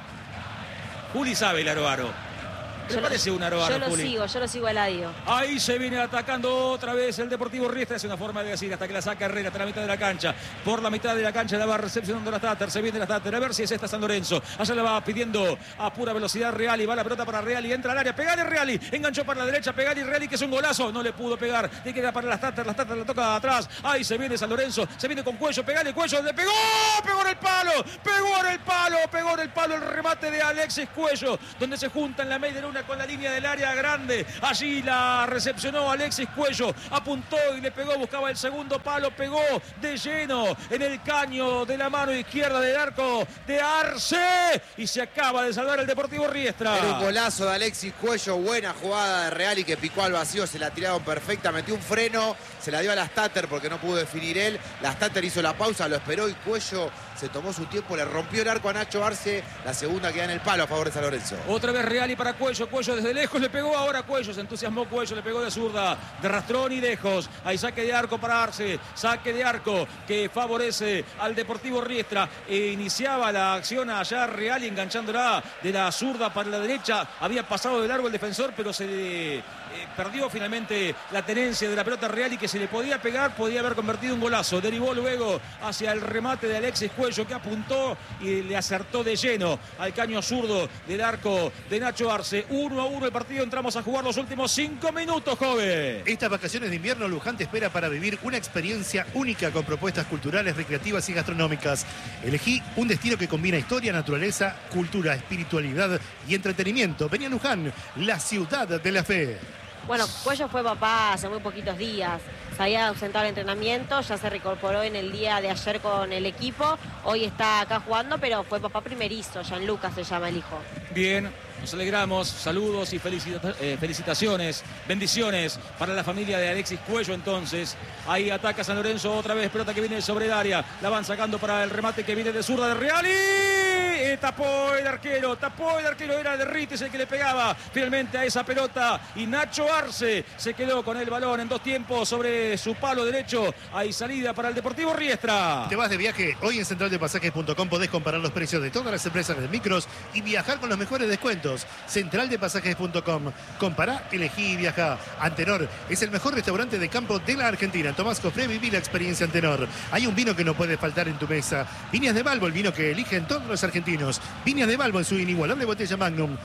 Juli sabe el aro, aro. ¿Qué Yo le parece un aro, aro, Yo lo Juli? sigo, yo lo sigo a Eladio. Ahí se viene atacando otra vez el Deportivo Riestra. Es una forma de decir hasta que la saca Herrera hasta la mitad de la cancha. Por la mitad de la cancha la va recepcionando la Tater. Se viene la Tater. A ver si es esta San Lorenzo. Allá la va pidiendo a pura velocidad Reali. Va la pelota para Reali. Entra al área. Pegale Reali. Enganchó para la derecha. Pegale Reali que es un golazo. No le pudo pegar. Tiene que ir para las Tater. Las Tater la toca atrás. Ahí se viene San Lorenzo. Se viene con Cuello. Pegale Cuello. Le pegó. Pegó en el palo. Pegó en el palo. Pegó en el palo el remate de Alexis Cuello. Donde se juntan la media luna con la línea del área grande. Allí la recepcionó Alexis Cuello, apuntó y le pegó, buscaba el segundo palo, pegó de lleno en el caño de la mano izquierda del arco de Arce y se acaba de salvar el Deportivo Riestra. Era un golazo de Alexis Cuello, buena jugada de Reali que picó al vacío, se la tiraron perfecta, metió un freno, se la dio a las Tater porque no pudo definir él. Las Tater hizo la pausa, lo esperó y Cuello se tomó su tiempo, le rompió el arco a Nacho Arce, la segunda queda en el palo a favor de San Lorenzo. Otra vez Reali para Cuello, Cuello desde lejos le pegó, ahora Cuello, se entusiasmó Cuello, le pegó de zurda, de rastrón y lejos. Ahí saque de arco para Arce, saque de arco que favorece al Deportivo Riestra. E iniciaba la acción allá Reali enganchándola de la zurda para la derecha. Había pasado de largo el defensor, pero se le, eh, perdió finalmente la tenencia de la pelota Reali que se le podía pegar, podía haber convertido un golazo. Derivó luego hacia el remate de Alexis Cuello que apuntó y le acertó de lleno al caño zurdo del arco de Nacho Arce. Uno a uno el partido, entramos a jugar los últimos cinco minutos, joven. Estas vacaciones de invierno Luján te espera para vivir una experiencia única con propuestas culturales, recreativas y gastronómicas. Elegí un destino que combina historia, naturaleza, cultura, espiritualidad y entretenimiento. Vení a Luján, la ciudad de la fe. Bueno, Cuello fue papá hace muy poquitos días. Se había ausentado al entrenamiento, ya se reincorporó en el día de ayer con el equipo. Hoy está acá jugando, pero fue papá primerizo. Gianluca se llama el hijo. Bien, nos alegramos. Saludos y felicita eh, felicitaciones, bendiciones para la familia de Alexis Cuello entonces. Ahí ataca San Lorenzo otra vez, pelota que viene sobre el área. La van sacando para el remate que viene de zurda de Reali. eh, tapó el arquero, tapó el arquero, era Derritis el que le pegaba finalmente a esa pelota y Nacho Arce se quedó con el balón en dos tiempos sobre su palo derecho. Hay salida para el Deportivo Riestra. ¿Te vas de viaje? Hoy en central de pasajes punto com podés comparar los precios de todas las empresas de micros y viajar con los mejores descuentos. central de pasajes punto com. Compará, elegí y viajá. Antenor es el mejor restaurante de campo de la Argentina. Tomás Cofré, viví la experiencia Antenor. Hay un vino que no puede faltar en tu mesa. Viñas de Balbo, el vino que eligen todos los argentinos. Viñas de Balbo en su inigualable botella Magnum.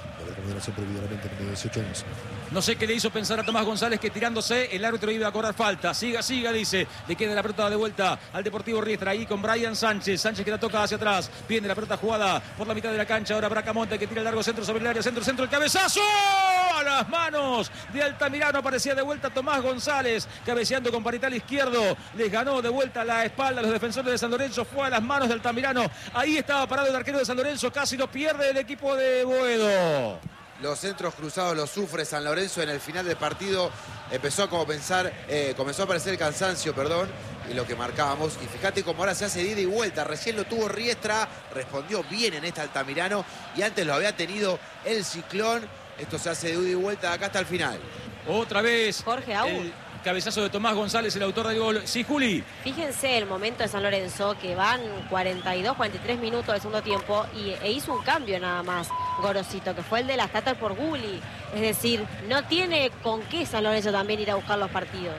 No sé qué le hizo pensar a Tomás González que tirándose el árbitro iba a cobrar falta. Siga, siga, dice. Le queda la pelota de vuelta al Deportivo Riestra. Ahí con Brian Sánchez. Sánchez que la toca hacia atrás. Viene la pelota jugada por la mitad de la cancha. Ahora Bracamonte que tira el largo centro sobre el área. Centro, centro, el cabezazo. A las manos de Altamirano. Aparecía de vuelta Tomás González. Cabeceando con parital izquierdo. Les ganó de vuelta la espalda a los defensores de San Lorenzo. Fue a las manos de Altamirano. Ahí estaba parado el arquero de San Lorenzo. Casi lo pierde el equipo de Boedo. Los centros cruzados los sufre San Lorenzo en el final del partido. Empezó a como pensar, eh, comenzó a aparecer el cansancio, perdón, y lo que marcábamos. Y fíjate cómo ahora se hace de ida y vuelta. Recién lo tuvo Riestra, respondió bien en esta Altamirano y antes lo había tenido el Ciclón. Esto se hace de ida y vuelta de acá hasta el final. Otra vez. Jorge Aún. El cabezazo de Tomás González, el autor del gol. Sí, Juli. Fíjense el momento de San Lorenzo, que van cuarenta y dos, cuarenta y tres minutos del segundo tiempo y, e hizo un cambio nada más, Gorosito, que fue el de la Tatar por Gulli. Es decir, no tiene con qué San Lorenzo también ir a buscar los partidos.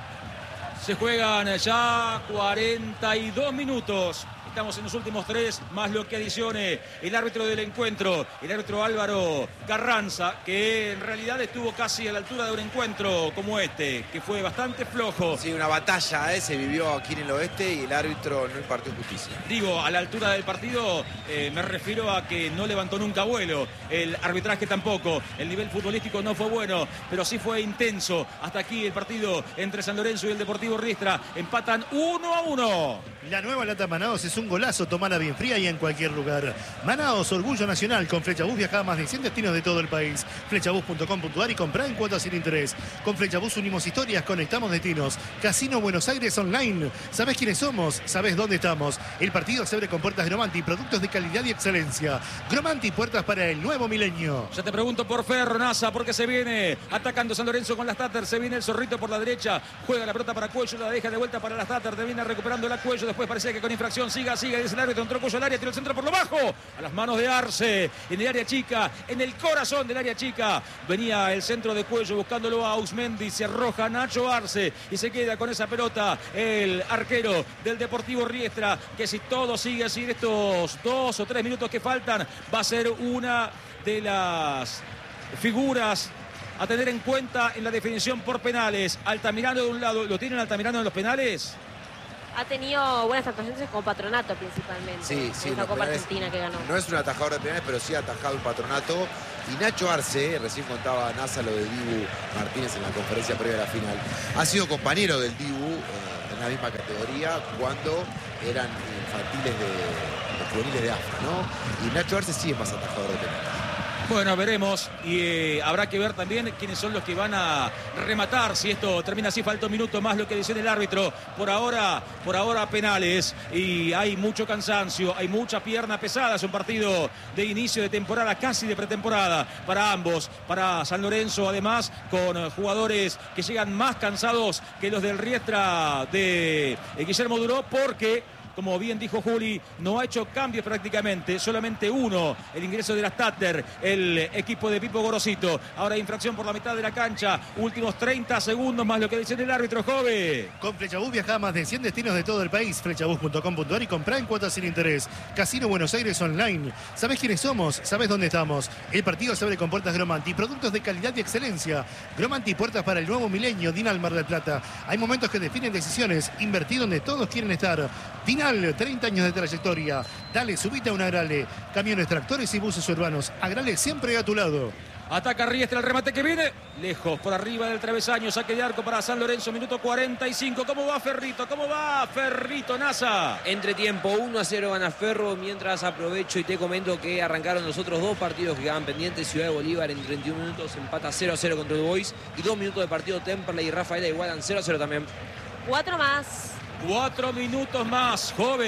Se juegan ya cuarenta y dos minutos. Estamos en los últimos tres, más lo que adicione el árbitro del encuentro, el árbitro Álvaro Carranza, que en realidad estuvo casi a la altura de un encuentro como este, que fue bastante flojo. Sí, una batalla eh, se vivió aquí en el oeste y el árbitro no impartió justicia. Digo, a la altura del partido eh, me refiero a que no levantó nunca vuelo, el arbitraje tampoco, el nivel futbolístico no fue bueno, pero sí fue intenso. Hasta aquí el partido entre San Lorenzo y el Deportivo Riestra, empatan uno a uno. La nueva lata Manaos es un golazo, tomala bien fría y en cualquier lugar. Manaos, orgullo nacional. Con Flechabús viaja a más de cien destinos de todo el país. flechabús punto com punto ar y comprá en cuotas sin interés. Con Flechabús unimos historias, conectamos destinos. Casino Buenos Aires Online. ¿Sabés quiénes somos? ¿Sabés dónde estamos? El partido se abre con puertas Gromanti, productos de calidad y excelencia. Gromanti, puertas para el nuevo milenio. Ya te pregunto por Ferro, Nasa, porque se viene atacando San Lorenzo con las Tatter. Se viene el Zorrito por la derecha. Juega la pelota para Cuello, la deja de vuelta para las Tatter. Termina recuperando la Cuello. Después parece que con infracción siga, siga. Dice el árbitro, entró Cuello al área, tiró el centro por lo bajo. A las manos de Arce. En el área chica, en el corazón del área chica. Venía el centro de Cuello buscándolo a Ausmendi. Se arroja Nacho Arce y se queda con esa pelota el arquero del Deportivo Riestra. Que si todo sigue así en estos dos o tres minutos que faltan, va a ser una de las figuras a tener en cuenta en la definición por penales. Altamirano de un lado, ¿lo tienen Altamirano en los penales? Ha tenido buenas actuaciones con Patronato principalmente. Sí, sí, en la los Copa penales. Argentina que ganó. No es un atajador de penales, pero sí ha atajado el Patronato. Y Nacho Arce, recién contaba Nasa lo de Dibu Martínez en la conferencia previa a la final, ha sido compañero del Dibu eh, en la misma categoría cuando eran infantiles de, de juveniles de Afro, ¿no? Y Nacho Arce sí es más atajador de penales. Bueno, veremos y eh, habrá que ver también quiénes son los que van a rematar. Si esto termina así, falta un minuto más lo que dice el árbitro. Por ahora, por ahora penales y hay mucho cansancio, hay mucha pierna pesada. Es un partido de inicio de temporada, casi de pretemporada para ambos. Para San Lorenzo, además, con jugadores que llegan más cansados que los del Riestra de eh, Guillermo Duró, porque, como bien dijo Juli, no ha hecho cambios prácticamente, solamente uno, el ingreso de las Tatter, el equipo de Pipo Gorosito. Ahora infracción por la mitad de la cancha, últimos treinta segundos más lo que dice el árbitro, Jove. Con Flechabús viaja a más de cien destinos de todo el país. flechabús punto com punto ar y comprá en cuotas sin interés. Casino Buenos Aires Online. ¿Sabés quiénes somos? ¿Sabés dónde estamos? El partido se abre con puertas Gromanti, productos de calidad y excelencia. Gromanti, puertas para el nuevo milenio. Dinal Mar del Plata. Hay momentos que definen decisiones. Invertí donde todos quieren estar. Dinal, treinta años de trayectoria. Dale, subite a un Agrale. Camiones, tractores y buses urbanos. Agrale siempre a tu lado. Ataca Riestra, el remate que viene lejos, por arriba del travesaño, saque de arco para San Lorenzo, minuto cuarenta y cinco. ¿Cómo va Ferrito? ¿Cómo va Ferrito, Nasa? Entretiempo, uno a cero gana Ferro, mientras aprovecho y te comento que arrancaron los otros dos partidos que quedaban pendientes. Ciudad de Bolívar en treinta y un minutos empata cero a cero contra el Boys y dos minutos de partido Temperley y Rafaela igualan cero a cero también. Cuatro más. Cuatro minutos más, Jove.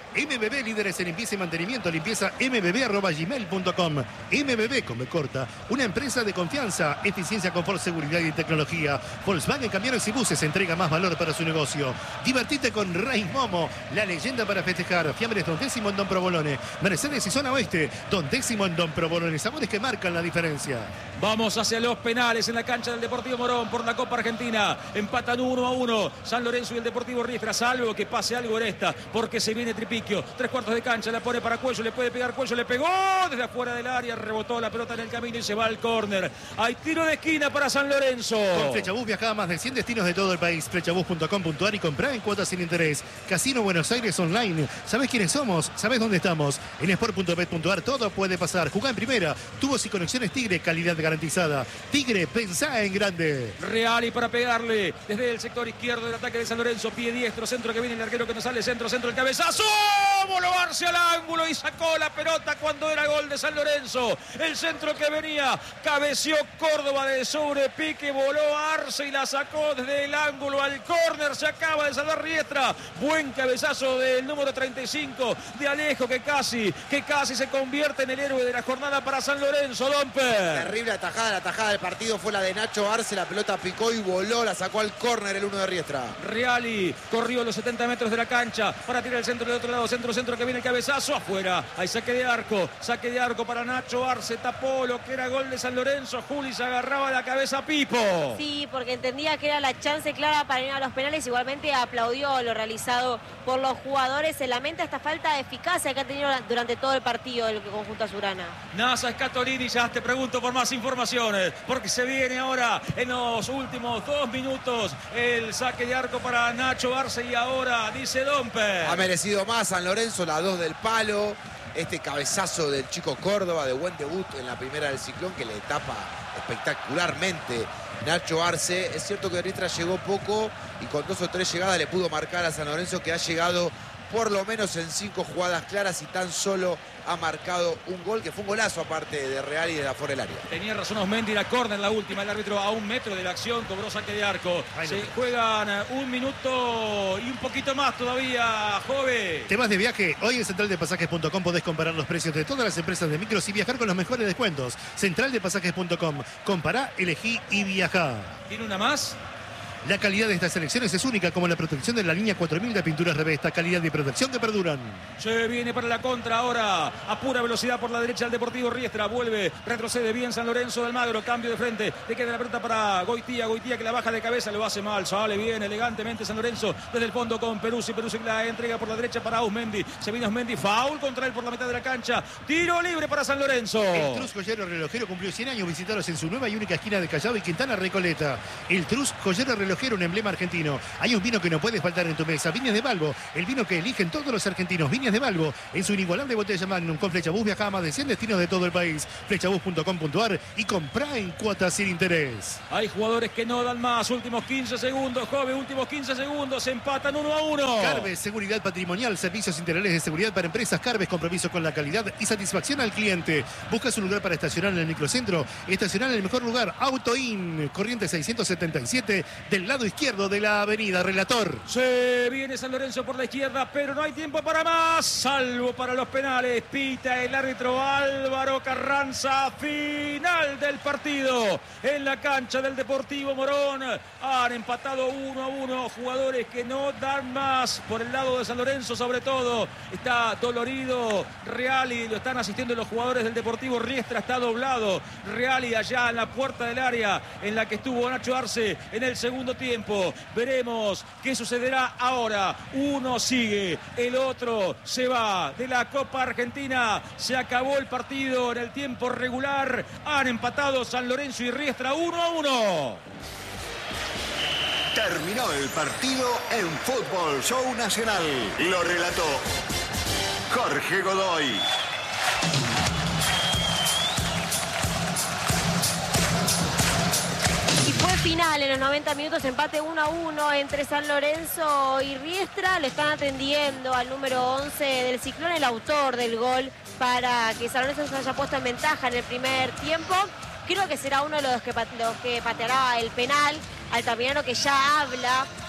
M B B, líderes en limpieza y mantenimiento. Limpieza m b b arroba gmail punto com. M B B, con B corta, una empresa de confianza, eficiencia, confort, seguridad y tecnología. Volkswagen Camiones y Buses entrega más valor para su negocio. Divertite con Rey Momo, la leyenda para festejar. Fiambres Don Décimo en Don Provolone. Mercedes y Zona Oeste, Don Décimo en Don Provolone. Sabores que marcan la diferencia. Vamos hacia los penales en la cancha del Deportivo Morón por la Copa Argentina. Empatan uno a uno San Lorenzo y el Deportivo Riestra, salvo que pase algo en esta, porque se viene Tripiquio. Tres cuartos de cancha, la pone para Cuello, le puede pegar Cuello, le pegó desde afuera del área, rebotó la pelota en el camino y se va al córner. Hay tiro de esquina para San Lorenzo. Con Flechabús viaja a más de cien destinos de todo el país. Flechabús punto com punto ar y comprá en cuotas sin interés. Casino Buenos Aires Online. ¿Sabés quiénes somos? ¿Sabés dónde estamos? En sport punto bet punto ar todo puede pasar. Jugá en primera. Tubos y conexiones Tigre, calidad garantizada. Tigre, pensá en grande. Reali para pegarle desde el sector izquierdo del ataque de San Lorenzo. Pie diestro, centro que viene el arquero que no sale. Centro, centro, el cabezazo. Voló Arce al ángulo y sacó la pelota cuando era gol de San Lorenzo. El centro que venía, cabeció Córdoba de sobrepique. Voló Arce y la sacó desde el ángulo al córner. Se acaba de salvar Riestra. Buen cabezazo del número treinta y cinco de Alejo, que casi, que casi se convierte en el héroe de la jornada para San Lorenzo. Domper. Terrible atajada, la atajada del partido fue la de Nacho Arce. La pelota picó y voló, la sacó al córner el uno de Riestra. Reali corrió los setenta metros de la cancha para tirar el centro del otro lado. Centro, centro que viene el cabezazo afuera. Hay saque de arco, saque de arco para Nacho Arce. Tapó lo que era gol de San Lorenzo. Juli se agarraba la cabeza Pipo. Sí, porque entendía que era la chance clara para ir a los penales. Igualmente aplaudió lo realizado por los jugadores. Se lamenta esta falta de eficacia que ha tenido durante todo el partido el conjunto azulgrana. Nasa Scatolini, ya te pregunto por más informaciones, porque se viene ahora en los últimos dos minutos el saque de arco para Nacho Arce y ahora dice Domper. Ha merecido más San Lorenzo, la dos del palo. Este cabezazo del chico Córdoba, de buen debut en la primera del Ciclón, que le tapa espectacularmente Nacho Arce. Es cierto que Riestra llegó poco y con dos o tres llegadas le pudo marcar a San Lorenzo, que ha llegado por lo menos en cinco jugadas claras y tan solo ha marcado un gol, que fue un golazo aparte de Real y de afuera del área. Tenía razón Osmendi, la córner la última, el árbitro a un metro de la acción cobró saque de arco. Se juegan un minuto y un poquito más todavía, Jove. Temas de viaje. Hoy en central de pasajes punto com podés comparar los precios de todas las empresas de micros y viajar con los mejores descuentos. central de pasajes punto com. Compará, elegí y viajá. ¿Tiene una más? La calidad de estas selecciones es única, como la protección de la línea cuatro mil de pinturas Revesta. Calidad y protección que perduran. Se viene para la contra ahora. A pura velocidad por la derecha el Deportivo Riestra. Vuelve, retrocede bien San Lorenzo de Almagro. Cambio de frente. Le queda la pelota para Goitía. Goitía que la baja de cabeza. Lo hace mal. Sale bien, elegantemente San Lorenzo desde el fondo con Peruzzi. Peruzzi la entrega por la derecha para Osmendi. Se viene Osmendi. Foul contra él por la mitad de la cancha. Tiro libre para San Lorenzo. El Trus Joyero Relojero cumplió cien años. Visitaros en su nueva y única esquina de Callao y Quintana Recoleta. El Trus Joyero Relojero, un emblema argentino. Hay un vino que no puede faltar en tu mesa. Viñas de Balbo, el vino que eligen todos los argentinos. Viñas de Balbo, en su inigualable botella Magnum. Con Flechabús viaja a más de cien destinos de todo el país. Flechabús punto com punto ar y comprá en cuotas sin interés. Hay jugadores que no dan más. Últimos quince segundos, joven. Últimos quince segundos. Empatan uno a uno. Carves, seguridad patrimonial, servicios integrales de seguridad para empresas. Carves, compromiso con la calidad y satisfacción al cliente. Busca su lugar para estacionar en el microcentro. Estacionar en el mejor lugar. Autoin, corriente seiscientos setenta y siete, del lado izquierdo de la avenida. Relator. Se viene San Lorenzo por la izquierda, pero no hay tiempo para más, salvo para los penales. Pita el árbitro Álvaro Carranza. Final del partido en la cancha del Deportivo Morón. Han empatado uno a uno. Jugadores que no dan más por el lado de San Lorenzo, sobre todo. Está dolorido Reali, lo están asistiendo los jugadores del Deportivo Riestra. Está doblado Reali allá en la puerta del área en la que estuvo Nacho Arce en el segundo tiempo. Veremos qué sucederá ahora. Uno sigue, el otro se va de la Copa Argentina. Se acabó el partido en el tiempo regular. Han empatado San Lorenzo y Riestra uno a uno. Terminó el partido en Fútbol Show Nacional. Lo relató Jorge Godoy. Final en los noventa minutos, empate uno a uno entre San Lorenzo y Riestra. Lo están atendiendo al número once del Ciclón, el autor del gol, para que San Lorenzo se haya puesto en ventaja en el primer tiempo. Creo que será uno de los que, los que pateará el penal. Altamirano, que ya habla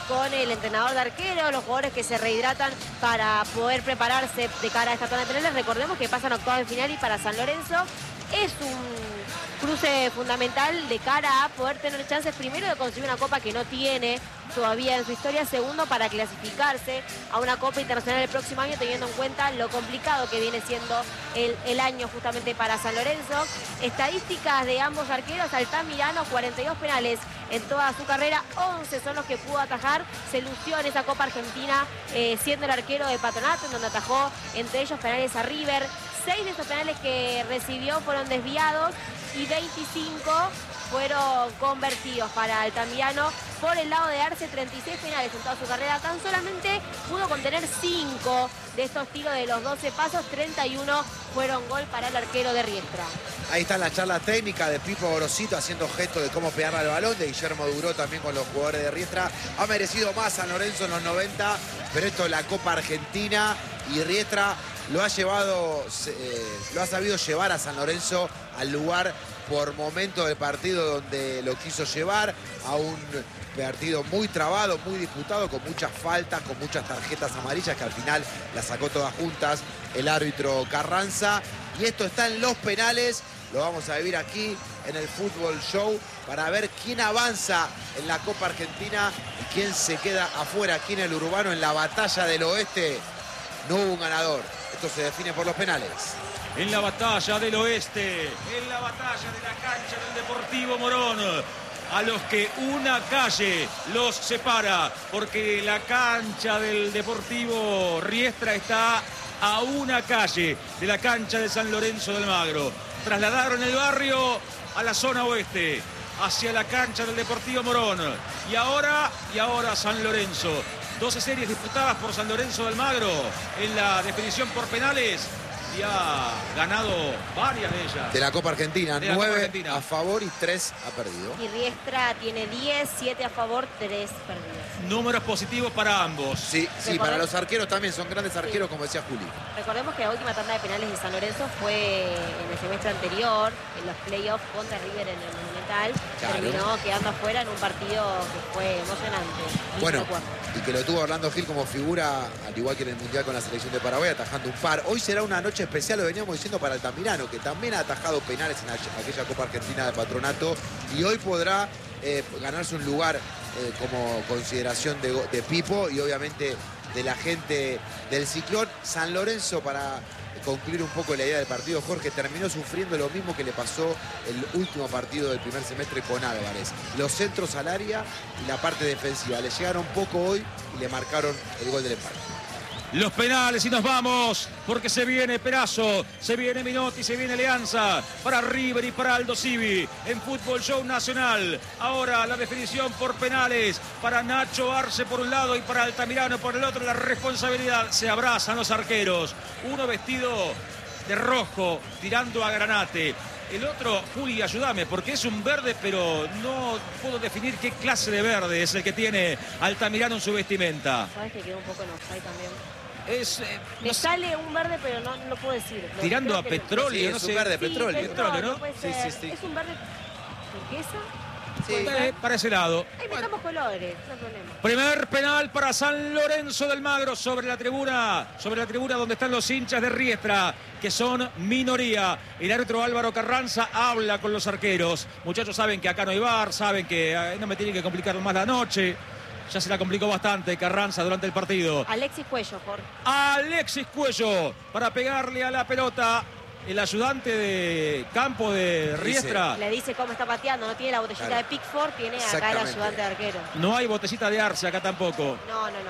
con el entrenador de arquero, los jugadores que se rehidratan para poder prepararse de cara a esta tanda de penales. Recordemos que pasan octavos de final y para San Lorenzo es un cruce fundamental de cara a poder tener chances, primero, de conseguir una copa que no tiene todavía en su historia, segundo, para clasificarse a una Copa Internacional el próximo año, teniendo en cuenta lo complicado que viene siendo el, el año justamente para San Lorenzo. Estadísticas de ambos arqueros: Altamirano, cuarenta y dos penales en toda su carrera, once son los que pudo atajar. Se lució en esa Copa Argentina eh, siendo el arquero de Patronato, en donde atajó entre ellos penales a River. Seis de esos penales que recibió fueron desviados y veinticinco fueron convertidos para Altamirano. Por el lado de Arce, treinta y seis penales en toda su carrera. Tan solamente pudo contener cinco de estos tiros de los doce pasos. treinta y uno fueron gol para el arquero de Riestra. Ahí están las charlas técnicas de Pipo Gorosito haciendo gestos de cómo pegarle al balón, de Guillermo Duró también con los jugadores de Riestra. Ha merecido más San Lorenzo en los noventa, pero esto es la Copa Argentina y Riestra lo ha llevado, eh, lo ha sabido llevar a San Lorenzo al lugar por momento del partido donde lo quiso llevar, a un partido muy trabado, muy disputado, con muchas faltas, con muchas tarjetas amarillas que al final las sacó todas juntas el árbitro Carranza. Y esto está en los penales, lo vamos a vivir aquí en el Fútbol Show para ver quién avanza en la Copa Argentina y quién se queda afuera aquí en el Urbano, en la batalla del oeste. No hubo un ganador, esto se define por los penales. En la batalla del oeste, en la batalla de la cancha del Deportivo Morón, a los que una calle los separa, porque la cancha del Deportivo Riestra está a una calle de la cancha de San Lorenzo de Almagro. Trasladaron el barrio a la zona oeste, hacia la cancha del Deportivo Morón. Y ahora, y ahora San Lorenzo. doce series disputadas por San Lorenzo de Almagro en la definición por penales. Y ha ganado varias de ellas. De la Copa Argentina, De la nueve Copa Argentina. a favor y tres ha perdido. Y Riestra tiene diez, siete a favor, tres perdidos. Números positivos para ambos. Sí, sí, Recordemos- para los arqueros también, son grandes arqueros, como decía Juli. Recordemos que la última tanda de penales de San Lorenzo fue en el semestre anterior, en los playoffs contra River en el Monumental. Claro. Terminó quedando afuera en un partido que fue emocionante. Lindo Bueno, recuerdo. y que lo tuvo Orlando Gil como figura, al igual que en el Mundial con la selección de Paraguay, atajando un par. Hoy será una noche especial, lo veníamos diciendo, para Altamirano, que también ha atajado penales en aquella Copa Argentina de Patronato, y hoy podrá eh, ganarse un lugar eh, como consideración de, de Pipo y obviamente de la gente del Ciclón. San Lorenzo, para concluir un poco la idea del partido, Jorge, terminó sufriendo lo mismo que le pasó el último partido del primer semestre con Álvarez. Los centros al área y la parte defensiva. Le llegaron poco hoy y le marcaron el gol del empate. Los penales y nos vamos, porque se viene Perazo, se viene Minotti, se viene Alianza para River y para Aldo Civi en Fútbol Show Nacional. Ahora la definición por penales para Nacho Arce por un lado y para Altamirano por el otro. La responsabilidad, se abrazan los arqueros. Uno vestido de rojo, tirando a Granate. El otro, Juli, ayúdame, porque es un verde, pero no puedo definir qué clase de verde es el que tiene Altamirano en su vestimenta. Sabes que quedó un poco en offside también. Es, eh, Me no sé, sale un verde, pero no, no lo puedo decir. Lo- tirando creo a que- petróleo, Sí, no es sé. un verde Sí, petróleo. Petróleo, ¿no? puede Sí, ser. sí, sí. Es un verde turquesa. Sí. Eh, para ese lado. Ahí metamos colores, no hay problema. Primer penal para San Lorenzo del Magro sobre la tribuna, sobre la tribuna donde están los hinchas de Riestra, que son minoría. El árbitro Álvaro Carranza habla con los arqueros. Muchachos, saben que acá no hay bar, saben que eh, no me tienen que complicar más la noche. Ya se la complicó bastante Carranza durante el partido. Alexis Cuello, Jorge. Alexis Cuello para pegarle a la pelota. El ayudante de campo de Riestra. Le dice cómo está pateando, no tiene la botellita Claro. de Pickford, tiene acá el Exactamente. ayudante de arquero. No hay botellita de Arce acá tampoco. No, no, no,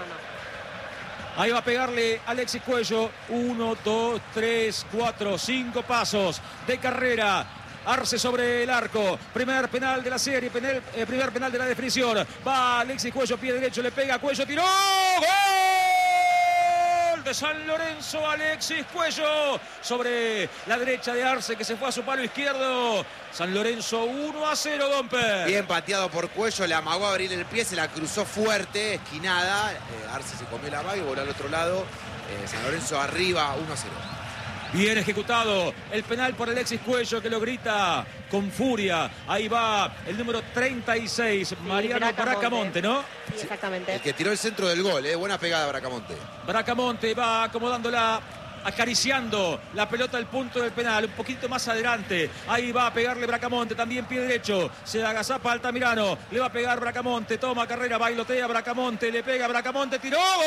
no. Ahí va a pegarle Alexis Cuello. Uno, dos, tres, cuatro, cinco pasos de carrera. Arce sobre el arco. Primer penal de la serie. Penal, eh, primer penal de la definición. Va Alexis Cuello, pie derecho, le pega a Cuello. Tiró. ¡Gol! De San Lorenzo, Alexis Cuello. Sobre la derecha de Arce, que se fue a su palo izquierdo. San Lorenzo uno a cero, Domper. Bien pateado por Cuello, le amagó a abrir el pie, se la cruzó fuerte, esquinada. Eh, Arce se comió la maga y voló al otro lado. Eh, San Lorenzo arriba, uno a cero. Bien ejecutado el penal por Alexis Cuello, que lo grita con furia. Ahí va el número treinta y seis, sí, Mariano Bracamonte, Bracamonte, ¿no? Sí, exactamente. El que tiró el centro del gol, ¿eh? Buena pegada Bracamonte. Bracamonte va acomodándola, acariciando la pelota al punto del penal, un poquito más adelante. Ahí va a pegarle Bracamonte, también pie derecho. Se agazapa Altamirano, le va a pegar Bracamonte, toma carrera, bailotea Bracamonte, le pega Bracamonte, tiró. ¡Gol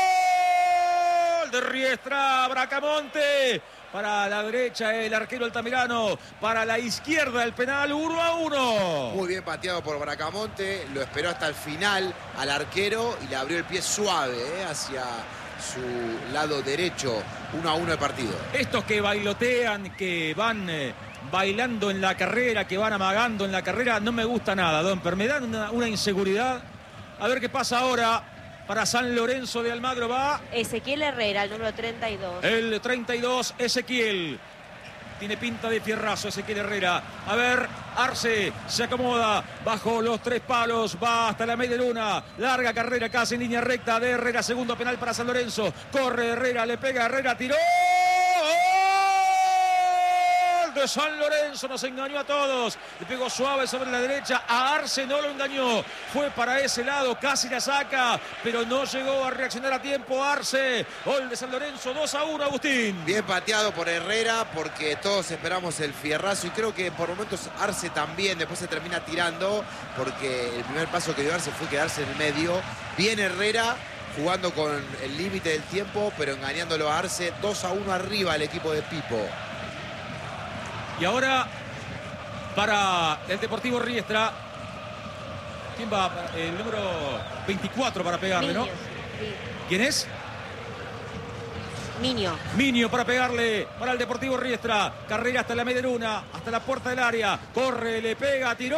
de Riestra! Bracamonte. Para la derecha el arquero Altamirano, para la izquierda el penal, uno a uno. Muy bien pateado por Bracamonte, lo esperó hasta el final al arquero y le abrió el pie suave ¿eh? hacia su lado derecho. Uno a uno el partido. Estos que bailotean, que van eh, bailando en la carrera, que van amagando en la carrera, no me gusta nada, Domper. Me dan una, una inseguridad. A ver qué pasa ahora. Para San Lorenzo de Almagro va Ezequiel Herrera, el número treinta y dos. El treinta y dos, Ezequiel. Tiene pinta de fierrazo Ezequiel Herrera. A ver, Arce se acomoda bajo los tres palos. Va hasta la media luna. Larga carrera casi en línea recta de Herrera. Segundo penal para San Lorenzo. Corre Herrera, le pega Herrera, tiró. De San Lorenzo nos engañó a todos. Le pegó suave sobre la derecha. A Arce no lo engañó. Fue para ese lado, casi la saca, pero no llegó a reaccionar a tiempo Arce. Gol de San Lorenzo, dos a uno, Agustín. Bien pateado por Herrera, porque todos esperamos el fierrazo y creo que por momentos Arce también después se termina tirando, porque el primer paso que dio Arce fue quedarse en el medio. Bien Herrera, jugando con el límite del tiempo, pero engañándolo a Arce. dos a uno arriba el equipo de Pipo. Y ahora para el Deportivo Riestra. ¿Quién va? El número veinticuatro para pegarle, Minio, ¿no? sí. ¿Quién es? Minio. Minio para pegarle para el Deportivo Riestra. Carrera hasta la media luna, hasta la puerta del área. Corre, le pega, tiró.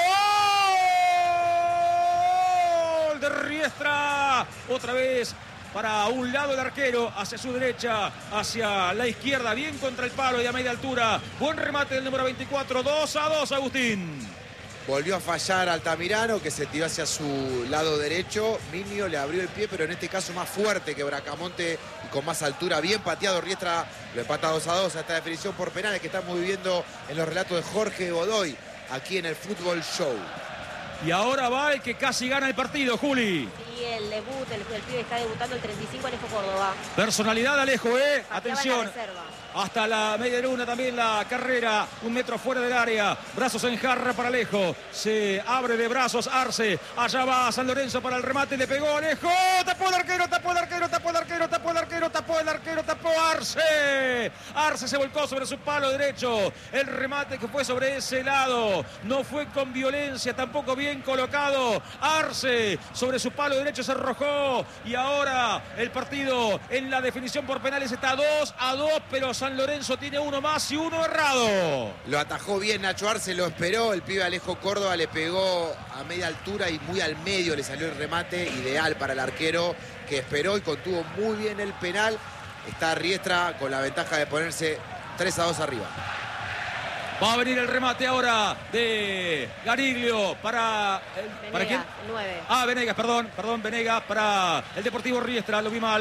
¡Gol de Riestra! Otra vez. Para un lado el arquero, hacia su derecha, hacia la izquierda, bien contra el palo y a media altura. Buen remate del número veinticuatro, dos a dos, Agustín. Volvió a fallar Altamirano, que se tiró hacia su lado derecho. Minio le abrió el pie, pero en este caso más fuerte que Bracamonte y con más altura. Bien pateado Riestra, lo empata dos a dos a esta definición por penales que estamos viviendo en los relatos de Jorge Godoy, aquí en el Fútbol Show. Y ahora va el que casi gana el partido, Juli. Sí, el debut, el, el pibe está debutando el treinta y cinco, Alejo Córdoba. Personalidad, Alejo, ¿eh? Pateaba Atención. la reserva. Hasta la media luna también la carrera, un metro fuera del área, brazos en jarra para Alejo, se abre de brazos Arce, allá va San Lorenzo para el remate, le pegó Alejo, tapó el arquero, tapó el arquero, tapó el arquero, tapó el arquero, tapó el arquero, tapó Arce, Arce se volcó sobre su palo derecho, el remate que fue sobre ese lado, no fue con violencia, tampoco bien colocado, Arce sobre su palo derecho se arrojó y ahora el partido en la definición por penales está dos a dos, pero San Lorenzo tiene uno más y uno errado. Lo atajó bien Nacho Arce, lo esperó. El pibe Alejo Córdoba le pegó a media altura y muy al medio le salió el remate. Ideal para el arquero que esperó y contuvo muy bien el penal. Está Riestra con la ventaja de ponerse tres a dos arriba. Va a venir el remate ahora de Gariglio para... El, Venegas, ¿para quién? nueve. Ah, Venegas, perdón, perdón, Venegas para el Deportivo Riestra, lo vi mal.